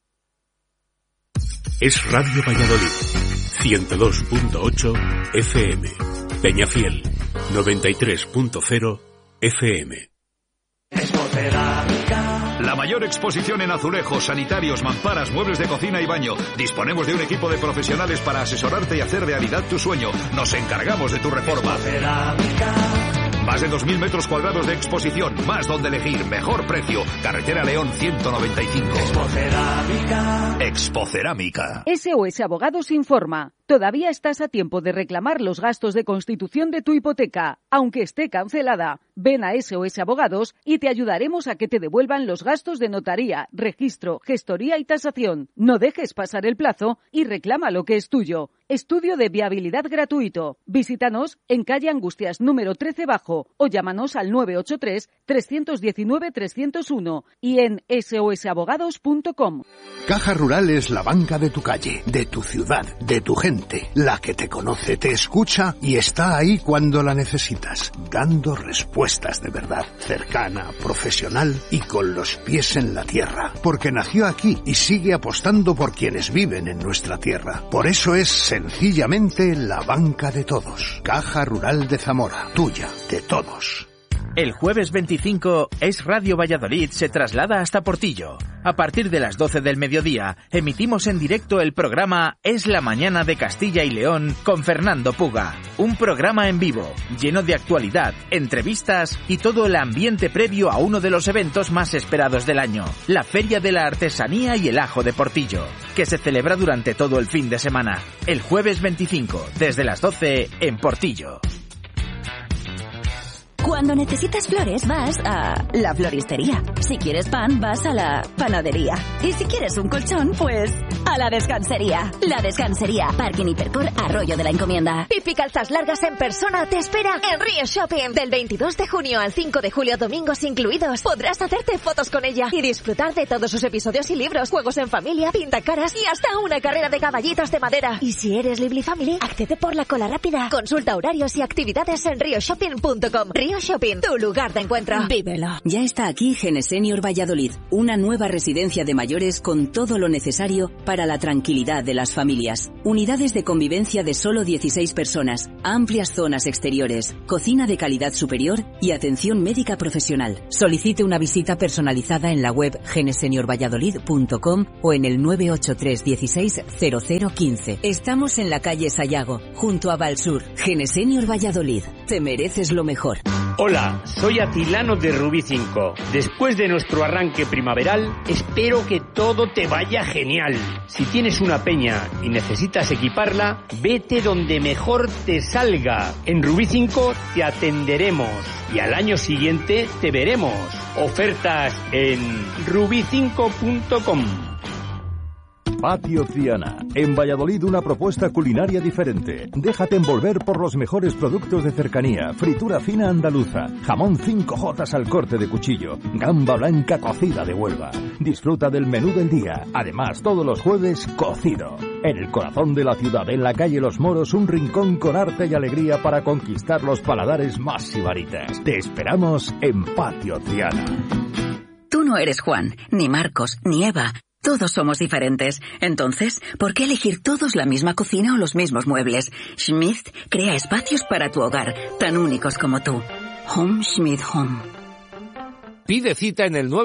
S4: Es Radio Valladolid. 102.8 FM. Peñafiel. 93.0 FM.
S21: La mayor exposición en azulejos, sanitarios, mamparas, muebles de cocina y baño. Disponemos de un equipo de profesionales para asesorarte y hacer realidad tu sueño. Nos encargamos de tu reforma. Más de 2.000 metros cuadrados de exposición, más donde elegir, mejor precio. Carretera León 195. Expocerámica.
S22: SOS Abogados informa. Todavía estás a tiempo de reclamar los gastos de constitución de tu hipoteca, aunque esté cancelada. Ven a SOS Abogados y te ayudaremos a que te devuelvan los gastos de notaría, registro, gestoría y tasación. No dejes pasar el plazo y reclama lo que es tuyo. Estudio de viabilidad gratuito. Visítanos en calle Angustias número 13 Bajo o llámanos al 983-319-301 y en sosabogados.com.
S23: Caja Rural es la banca de tu calle, de tu ciudad, de tu gente.
S2: gente, la que te conoce, te escucha y está ahí cuando la necesitas, dando respuestas de verdad, cercana, profesional y con los pies en la tierra, porque nació aquí y sigue apostando por quienes viven en nuestra tierra. Por eso es sencillamente la banca de todos. Caja Rural de Zamora, tuya, de todos.
S3: El jueves 25, Es Radio Valladolid se traslada hasta Portillo. A partir de las 12 del mediodía, emitimos en directo el programa Es la Mañana de Castilla y León con Fernando Puga. Un programa en vivo, lleno de actualidad, entrevistas y todo el ambiente previo a uno de los eventos más esperados del año, la Feria de la Artesanía y el Ajo de Portillo, que se celebra durante todo el fin de semana. El jueves 25, desde las 12, en Portillo.
S23: Cuando necesitas flores vas a la floristería. Si quieres pan vas a la panadería. Y si quieres un colchón, pues a la descansería. La Descansería, Parking Hipercor, Arroyo de la Encomienda.
S24: Pipi Calzas Largas en persona te espera en Río Shopping. Del 22 de junio al 5 de julio, domingos incluidos, podrás hacerte fotos con ella y disfrutar de todos sus episodios y libros, juegos en familia, pintacaras y hasta una carrera de caballitos de madera. Y si eres Lively Family, accede por la cola rápida. Consulta horarios y actividades en rioshopping.com. Río Shopping, tu lugar de encuentro. Vívelo.
S25: Ya está aquí Genesenior Valladolid, una nueva residencia de mayores con todo lo necesario para la tranquilidad de las familias. Unidades de convivencia de solo 16 personas, amplias zonas exteriores, cocina de calidad superior y atención médica profesional. Solicite una visita personalizada en la web geneseniorvalladolid.com o en el 983 16 0015. Estamos en la calle Sayago, junto a Valsur. Genesenior Valladolid, te mereces lo mejor.
S26: Hola, soy Atilano de Rubí 5. Después de nuestro arranque primaveral, espero que todo te vaya genial. Si tienes una peña y necesitas equiparla, vete donde mejor te salga. En Rubí 5 te atenderemos y al año siguiente te veremos. Ofertas en rubi5.com.
S27: Patio Triana. En Valladolid una propuesta culinaria diferente. Déjate envolver por los mejores productos de cercanía. Fritura fina andaluza. Jamón 5J al corte de cuchillo. Gamba blanca cocida de Huelva. Disfruta del menú del día. Además, todos los jueves, cocido. En el corazón de la ciudad, en la calle Los Moros, un rincón con arte y alegría para conquistar los paladares más sibaritas. Te esperamos en Patio Triana.
S23: Tú no eres Juan, ni Marcos, ni Eva. Todos somos diferentes. Entonces, ¿por qué elegir todos la misma cocina o los mismos muebles? Schmidt crea espacios para tu hogar, tan únicos como tú. Home Schmidt Home.
S28: Pide cita en el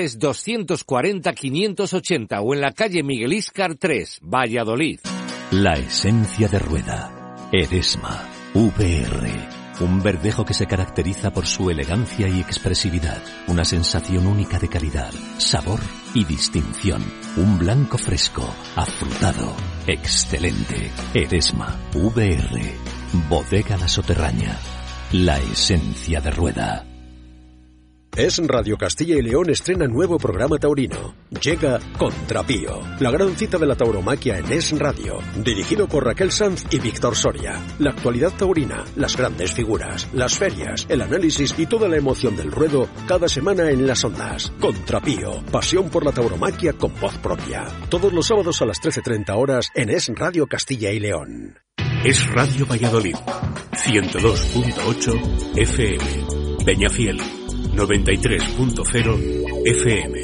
S28: 983-240-580 o en la calle Miguel Íscar 3, Valladolid.
S29: La esencia de Rueda. Eresma. VR. Un verdejo que se caracteriza por su elegancia y expresividad. Una sensación única de calidad, sabor y distinción. Un blanco fresco, afrutado, excelente. Eresma, VR, Bodega La Soterraña. La esencia de Rueda.
S30: Es Radio Castilla y León estrena nuevo programa taurino. Llega Contrapío, la gran cita de la tauromaquia en Es Radio, dirigido por Raquel Sanz y Víctor Soria. La actualidad taurina, las grandes figuras, las ferias, el análisis y toda la emoción del ruedo cada semana en las ondas. Contrapío, pasión por la tauromaquia con voz propia. Todos los sábados a las 13:30 horas en Es Radio Castilla y León.
S4: Es Radio Valladolid, 102.8 FM, Peñafiel, 93.0 FM.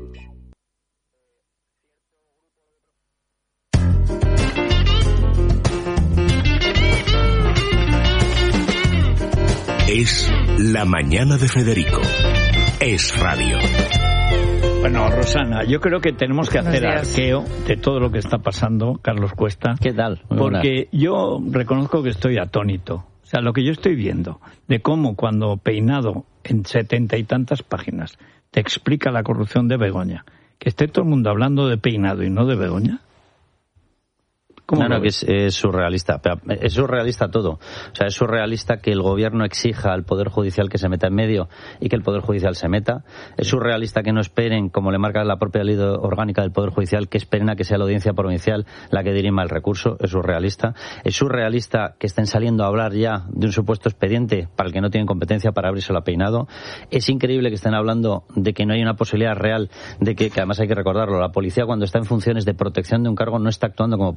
S4: Es la mañana de Federico. Es radio.
S1: Bueno, Rosana, yo creo que tenemos que hacer arqueo de todo lo que está pasando, Carlos Cuesta.
S31: ¿Qué tal?
S1: Porque yo reconozco que estoy atónito. O sea, lo que yo estoy viendo de cómo cuando Peinado en 70 y tantas páginas te explica la corrupción de Begoña, que esté todo el mundo hablando de Peinado y no de Begoña.
S31: Claro que es surrealista. Es surrealista todo. O sea, es surrealista que el gobierno exija al Poder Judicial que se meta en medio y que el Poder Judicial se meta. Es surrealista que no esperen, como le marca la propia ley orgánica del Poder Judicial, que esperen a que sea la audiencia provincial la que dirima el recurso. Es surrealista. Es surrealista que estén saliendo a hablar ya de un supuesto expediente para el que no tienen competencia para abrírselo a Peinado. Es increíble que estén hablando de que no hay una posibilidad real de que además hay que recordarlo, la policía cuando está en funciones de protección de un cargo no está actuando como policía.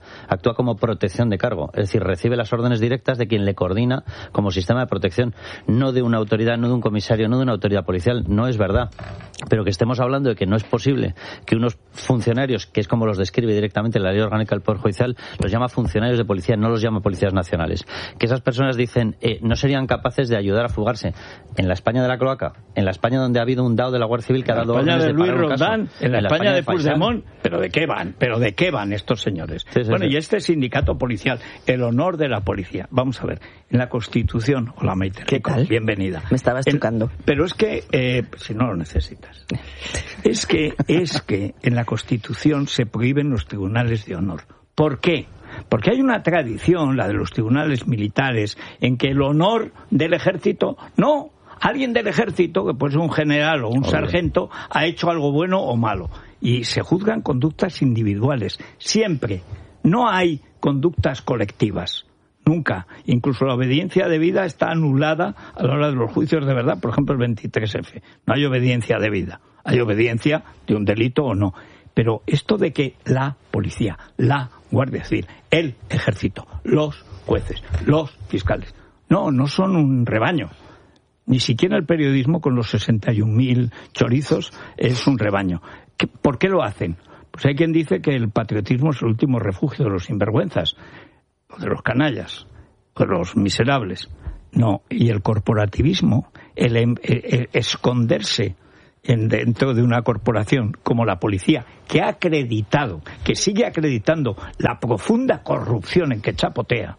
S31: actúa como protección de cargo, es decir, recibe las órdenes directas de quien le coordina como sistema de protección, no de una autoridad, no de un comisario, no de una autoridad policial. No es verdad, pero que estemos hablando de que no es posible que unos funcionarios, que es como los describe directamente la Ley Orgánica del Poder Judicial, los llama funcionarios de policía, no los llama policías nacionales, que esas personas dicen no serían capaces de ayudar a fugarse en la España de la cloaca, en la España donde ha habido un dado de la Guardia Civil que ha dado órdenes de parar un caso,
S1: en la España de Puigdemont. ¿Pero de qué van estos señores? Y este sindicato policial, el honor de la policía. Vamos a ver, en la Constitución, hola Maite,
S5: ¿qué tal?
S1: Bienvenida.
S5: Me estabas tocando.
S1: Pero es que, si no lo necesitas, es que en la Constitución se prohíben los tribunales de honor. ¿Por qué? Porque hay una tradición, la de los tribunales militares, en que el honor del ejército, no, alguien del ejército, que puede ser un general o un sargento, ha hecho algo bueno o malo. Y se juzgan conductas individuales, siempre. No hay conductas colectivas, nunca. Incluso la obediencia debida está anulada a la hora de los juicios de verdad, por ejemplo el 23F. No hay obediencia debida, hay obediencia de un delito o no. Pero esto de que la policía, la Guardia Civil, el ejército, los jueces, los fiscales, no son un rebaño. Ni siquiera el periodismo con los 61.000 chorizos es un rebaño. ¿Por qué lo hacen? Pues hay quien dice que el patriotismo es el último refugio de los sinvergüenzas, o de los canallas, o de los miserables. No, y el corporativismo, el esconderse dentro de una corporación como la policía, que ha acreditado, que sigue acreditando la profunda corrupción en que chapotea.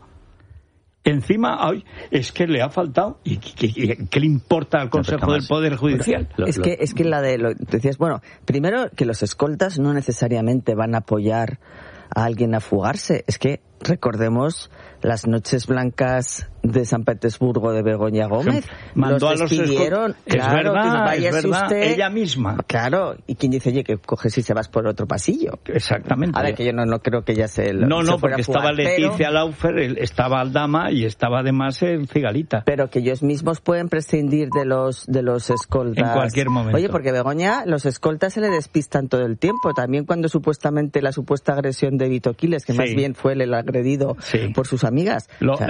S1: Encima, hoy es que le ha faltado, y ¿qué le importa al Consejo del Poder Judicial?
S5: Es que la de lo decías, bueno, primero que los escoltas no necesariamente van a apoyar a alguien a fugarse. Es que recordemos las noches blancas de San Petersburgo de Begoña Gómez.
S1: Mandó
S5: los despidieron.
S1: Es verdad, ella misma.
S5: Claro, y quien dice, oye, que coges y se vas por otro pasillo.
S1: Exactamente.
S5: Ahora que yo no creo que ella se
S1: porque estaba Leticia Laufer, estaba Aldama y estaba además el Cigalita.
S5: Pero que ellos mismos pueden prescindir de los escoltas.
S1: En cualquier momento.
S5: Oye, porque Begoña, los escoltas se le despistan todo el tiempo. También cuando la supuesta agresión de Vito Quiles, que más bien fue el agredido por sus amigas.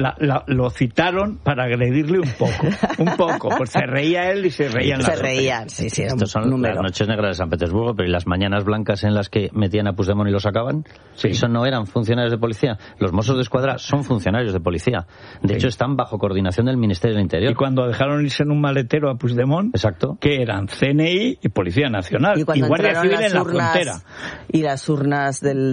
S1: Lo citaron para agredirle un poco, pues se reía él y se reían las
S5: otras. Sí,
S31: estos son las noches negras de San Petersburgo, pero ¿y las mañanas blancas en las que metían a Puigdemont y lo sacaban? Sí. Eso no eran funcionarios de policía. Los Mossos de Escuadra son funcionarios de policía. De hecho, están bajo coordinación del Ministerio del Interior.
S1: Y cuando dejaron irse en un maletero a Puigdemont,
S31: exacto,
S1: que eran CNI y Policía Nacional y Guardia Civil en la frontera.
S5: Y las urnas del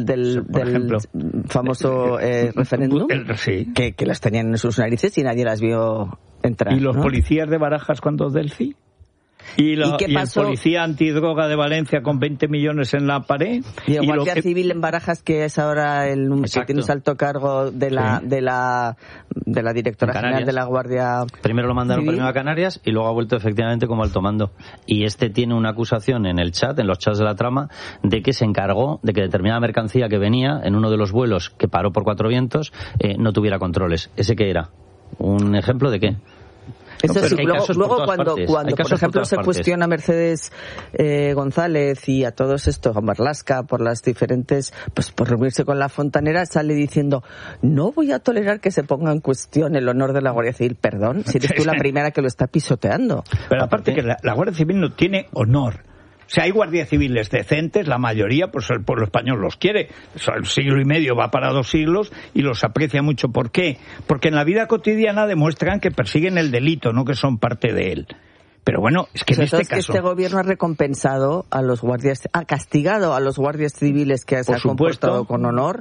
S5: famoso referéndum, que las tenían en sus narices y nadie las vio entrar.
S1: ¿Y los policías de Barajas cuando Delci? ¿Y el policía antidroga de Valencia con 20 millones en la pared?
S5: Y el Guardia Civil en Barajas, que es ahora el que tiene un alto cargo de la directora general de la Guardia
S31: Primero lo mandaron
S5: Civil.
S31: Primero a Canarias y luego ha vuelto efectivamente como alto mando. Y este tiene una acusación en el chat, en los chats de la trama, de que se encargó de que determinada mercancía que venía en uno de los vuelos que paró por Cuatro Vientos no tuviera controles. ¿Ese qué era? ¿Un ejemplo de qué?
S5: Eso sí, luego cuando por ejemplo se cuestiona a Mercedes González y a todos estos, a Marlaska, por las diferentes, pues por reunirse con la fontanera, sale diciendo, no voy a tolerar que se ponga en cuestión el honor de la Guardia Civil. Perdón, si eres tú la primera que lo está pisoteando.
S1: Pero aparte que la Guardia Civil no tiene honor. O sea, hay guardias civiles decentes, la mayoría, pues el pueblo español los quiere. El siglo y medio va para 2 siglos y los aprecia mucho. ¿Por qué? Porque en la vida cotidiana demuestran que persiguen el delito, no que son parte de él. Pero bueno, es que en este caso...
S5: que este gobierno ha recompensado a los guardias, ha castigado a los guardias civiles que se han comportado con honor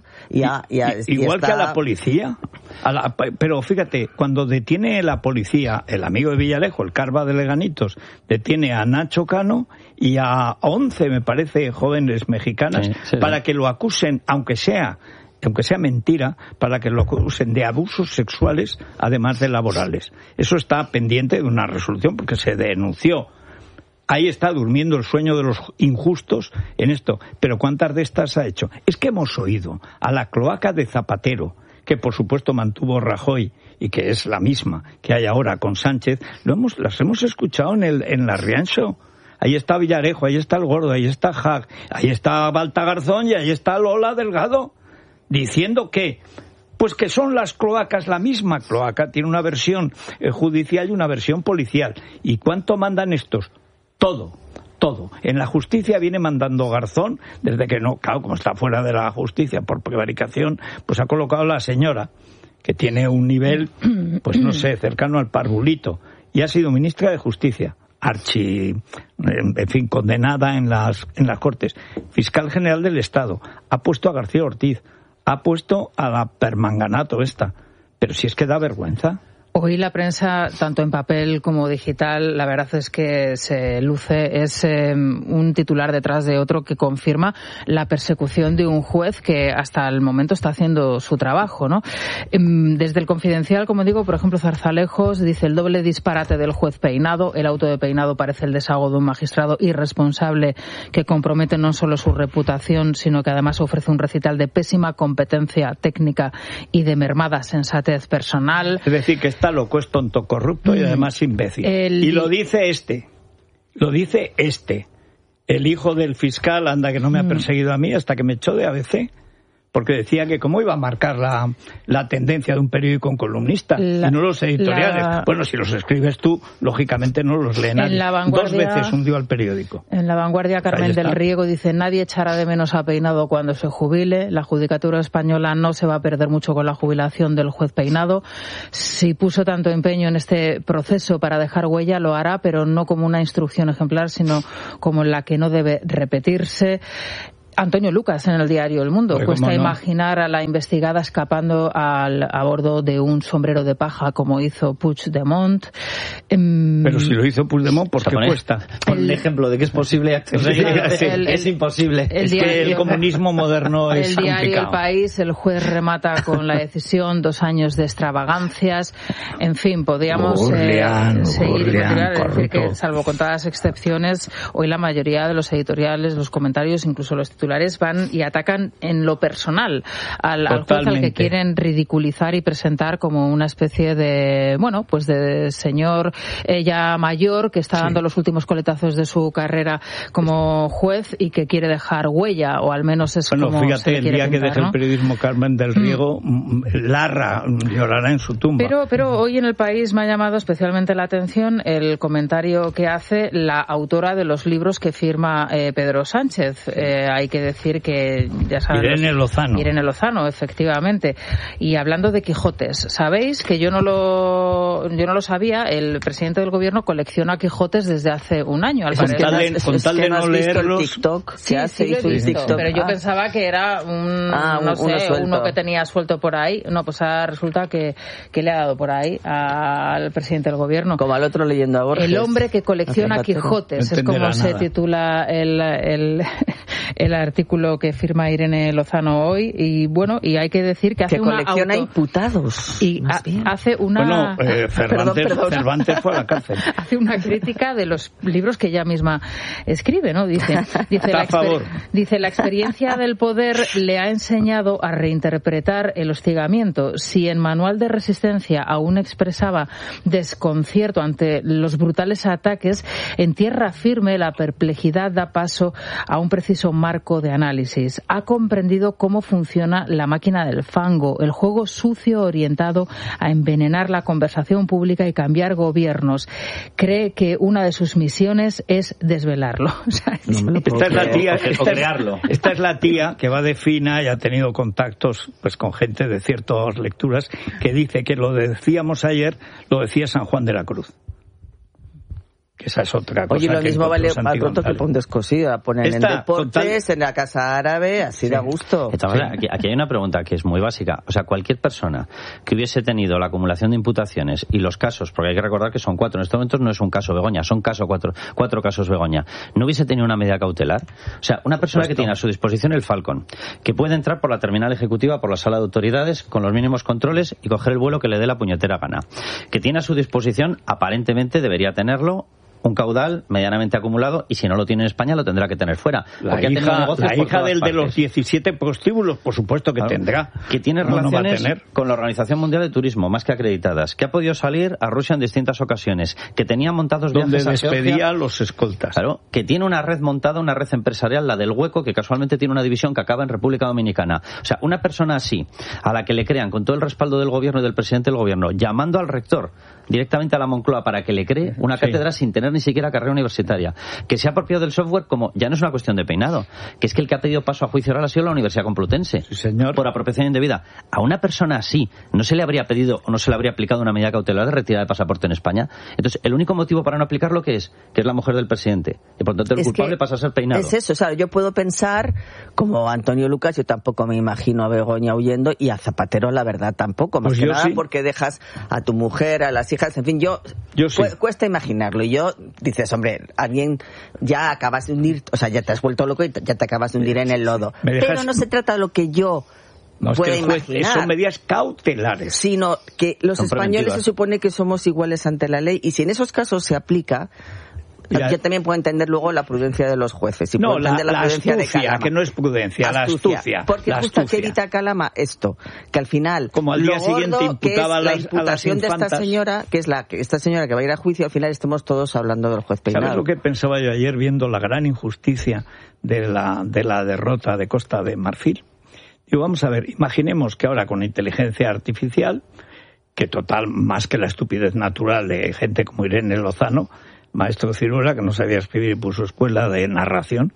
S1: igual que a la policía. Pero fíjate, cuando detiene la policía, el amigo de Villalejo, el Carva de Leganitos, detiene a Nacho Cano y a 11, me parece, jóvenes mexicanas, para que lo acusen, aunque sea mentira, para que lo acusen de abusos sexuales, además de laborales. Eso está pendiente de una resolución porque se denunció. Ahí está durmiendo el sueño de los injustos en esto. Pero ¿cuántas de estas ha hecho? Es que hemos oído a la cloaca de Zapatero, que por supuesto mantuvo Rajoy y que es la misma que hay ahora con Sánchez, las hemos escuchado en la Riancho. Ahí está Villarejo, ahí está el Gordo, ahí está Haag, ahí está Balta Garzón y ahí está Lola Delgado. diciendo que pues que son las cloacas, la misma cloaca tiene una versión judicial y una versión policial. ¿Y cuánto mandan estos? Todo. En la justicia viene mandando Garzón, desde que no, claro, como está fuera de la justicia por prevaricación, pues ha colocado a la señora, que tiene un nivel, pues no sé, cercano al parvulito, y ha sido ministra de Justicia, condenada en las Cortes, fiscal general del Estado, ha puesto a García Ortiz, ha puesto a la Permanganato esta, pero si es que da vergüenza.
S6: Hoy la prensa, tanto en papel como digital, la verdad es que se luce, es un titular detrás de otro que confirma la persecución de un juez que hasta el momento está haciendo su trabajo, ¿no? Desde el Confidencial, como digo, por ejemplo, Zarzalejos dice: el doble disparate del juez Peinado, el auto de Peinado parece el desahogo de un magistrado irresponsable que compromete no solo su reputación, sino que además ofrece un recital de pésima competencia técnica y de mermada sensatez personal.
S1: Es decir, que está loco, es tonto, corrupto y además imbécil. Y lo dice el hijo del fiscal, anda que no me ha perseguido a mí hasta que me echó de ABC, porque decía que cómo iba a marcar la tendencia de un periódico en columnista y no los editoriales. Bueno, si los escribes tú, lógicamente no los lee nadie. 2 veces hundió al periódico.
S6: En La Vanguardia, Carmen del Riego dice: nadie echará de menos a Peinado cuando se jubile. La judicatura española no se va a perder mucho con la jubilación del juez Peinado. Si puso tanto empeño en este proceso para dejar huella, lo hará, pero no como una instrucción ejemplar, sino como la que no debe repetirse. Antonio Lucas en el diario El Mundo. Cuesta imaginar a la investigada escapando a bordo de un sombrero de paja como hizo Puigdemont.
S1: Pero si lo hizo Puigdemont, ¿por qué cuesta?
S31: Por el ejemplo de que es posible. Es imposible.
S1: El comunismo moderno es complicado.
S6: El diario El País, el juez remata con la decisión 2 años de extravagancias. En fin, podríamos seguir. Decir que, salvo contadas excepciones, hoy la mayoría de los editoriales, los comentarios, incluso los titulares, van y atacan en lo personal al juez al que quieren ridiculizar y presentar como una especie de, pues de señor ya mayor que está dando los últimos coletazos de su carrera como juez y que quiere dejar huella, o al menos es como
S1: fíjate,
S6: se le quiere
S1: el día
S6: pintar,
S1: que deje el periodismo Carmen del Riego, Larra llorará en su tumba.
S6: Pero hoy en El País me ha llamado especialmente la atención el comentario que hace la autora de los libros que firma Pedro Sánchez. Hay que decir que, ya saben,
S1: Irene
S6: Lozano, efectivamente. Y hablando de Quijotes, sabéis que yo no lo sabía, el presidente del gobierno colecciona Quijotes desde hace un año, al parecer.
S1: Con tal de no leerlos.
S5: El TikTok,
S6: pero yo pensaba que era uno que tenía suelto por ahí. No, pues resulta que le ha dado por ahí al presidente del gobierno.
S5: Como al otro leyendo a Borges.
S6: El hombre que colecciona Quijotes, es como se titula el artículo que firma Irene Lozano hoy, y hay que decir que hace una
S5: colecciona imputados.
S6: Y hace una
S1: Cervantes fue a la cárcel.
S6: Hace una crítica de los libros que ella misma escribe, ¿no? Dice la experiencia del poder le ha enseñado a reinterpretar el hostigamiento. Si en Manual de Resistencia aún expresaba desconcierto ante los brutales ataques, en Tierra Firme la perplejidad da paso a un preciso marco de análisis. Ha comprendido cómo funciona la máquina del fango, el juego sucio orientado a envenenar la conversación pública y cambiar gobiernos. Cree que una de sus misiones es desvelarlo.
S1: Esta es la tía que va de fina y ha tenido contactos pues con gente de ciertas lecturas que dice que lo decíamos ayer, lo decía San Juan de la Cruz. Que esa es otra cosa.
S5: Oye, lo mismo vale para pronto que para un descosido, a poner en deportes, en la casa árabe, así da gusto.
S31: Aquí hay una pregunta que es muy básica. O sea, cualquier persona que hubiese tenido la acumulación de imputaciones y los casos, porque hay que recordar que son 4, en estos momentos no es un caso Begoña, son cuatro casos Begoña, no hubiese tenido una medida cautelar. O sea, una persona que tiene a su disposición el Falcon, que puede entrar por la terminal ejecutiva, por la sala de autoridades, con los mínimos controles y coger el vuelo que le dé la puñetera gana. Que tiene a su disposición, aparentemente debería tenerlo, un caudal medianamente acumulado, y si no lo tiene en España lo tendrá que tener fuera.
S1: La hija del de los 17 prostíbulos, por supuesto que tendrá.
S31: Que tiene relaciones con la Organización Mundial de Turismo, más que acreditadas, que ha podido salir a Rusia en distintas ocasiones, que tenía montados viajes a Georgia,
S1: donde despedía a los escoltas.
S31: Claro, que tiene una red montada, una red empresarial, la del Hueco, que casualmente tiene una división que acaba en República Dominicana. O sea, una persona así, a la que le crean, con todo el respaldo del gobierno y del presidente del gobierno, llamando al rector directamente a la Moncloa para que le cree una cátedra sin tener ni siquiera carrera universitaria, que se ha apropiado del software, como ya no es una cuestión de peinado, que es que el que ha pedido paso a juicio oral ha sido la Universidad Complutense, por apropiación indebida. A una persona así no se le habría pedido o no se le habría aplicado una medida cautelar de retirada de pasaporte en España. Entonces, el único motivo para no aplicarlo que es la mujer del presidente, y por tanto el culpable pasa a ser peinado.
S5: Es eso, o sea, yo puedo pensar, como Antonio Lucas, yo tampoco me imagino a Begoña huyendo, y a Zapatero la verdad tampoco, más que nada porque dejas a tu mujer, a las hijas, en fin, cuesta imaginarlo. Y dices, hombre, alguien ya acabas de hundir, o sea, ya te has vuelto loco y ya te acabas de hundir en el lodo. Pero no se trata de lo que yo pueda imaginar.
S1: Son medidas cautelares.
S5: Sino que los españoles se supone que somos iguales ante la ley, y si en esos casos se aplica, yo también puedo entender luego la prudencia de los jueces. Y puedo entender la prudencia
S1: astucia, de Calama. Que no es prudencia, la astucia.
S5: Porque justo que evita Calama esto, que al final,
S1: como al día siguiente imputaba
S5: la imputación de esta señora, que es esta señora que va a ir a juicio, al final estemos todos hablando del juez Peinado.
S1: ¿Sabes lo que pensaba yo ayer viendo la gran injusticia de la derrota de Costa de Marfil? Digo, vamos a ver, imaginemos que ahora con inteligencia artificial, que total, más que la estupidez natural de gente como Irene Lozano, maestro Cirula, que no sabía escribir y puso escuela de narración,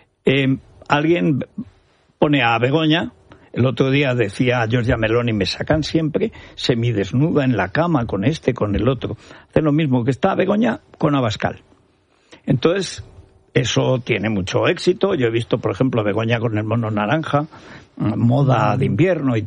S1: alguien pone a Begoña, el otro día decía Giorgia Meloni, me sacan siempre semidesnuda en la cama con con el otro. Hace lo mismo que está Begoña con Abascal. Entonces, eso tiene mucho éxito. Yo he visto, por ejemplo, a Begoña con el mono naranja, moda de invierno y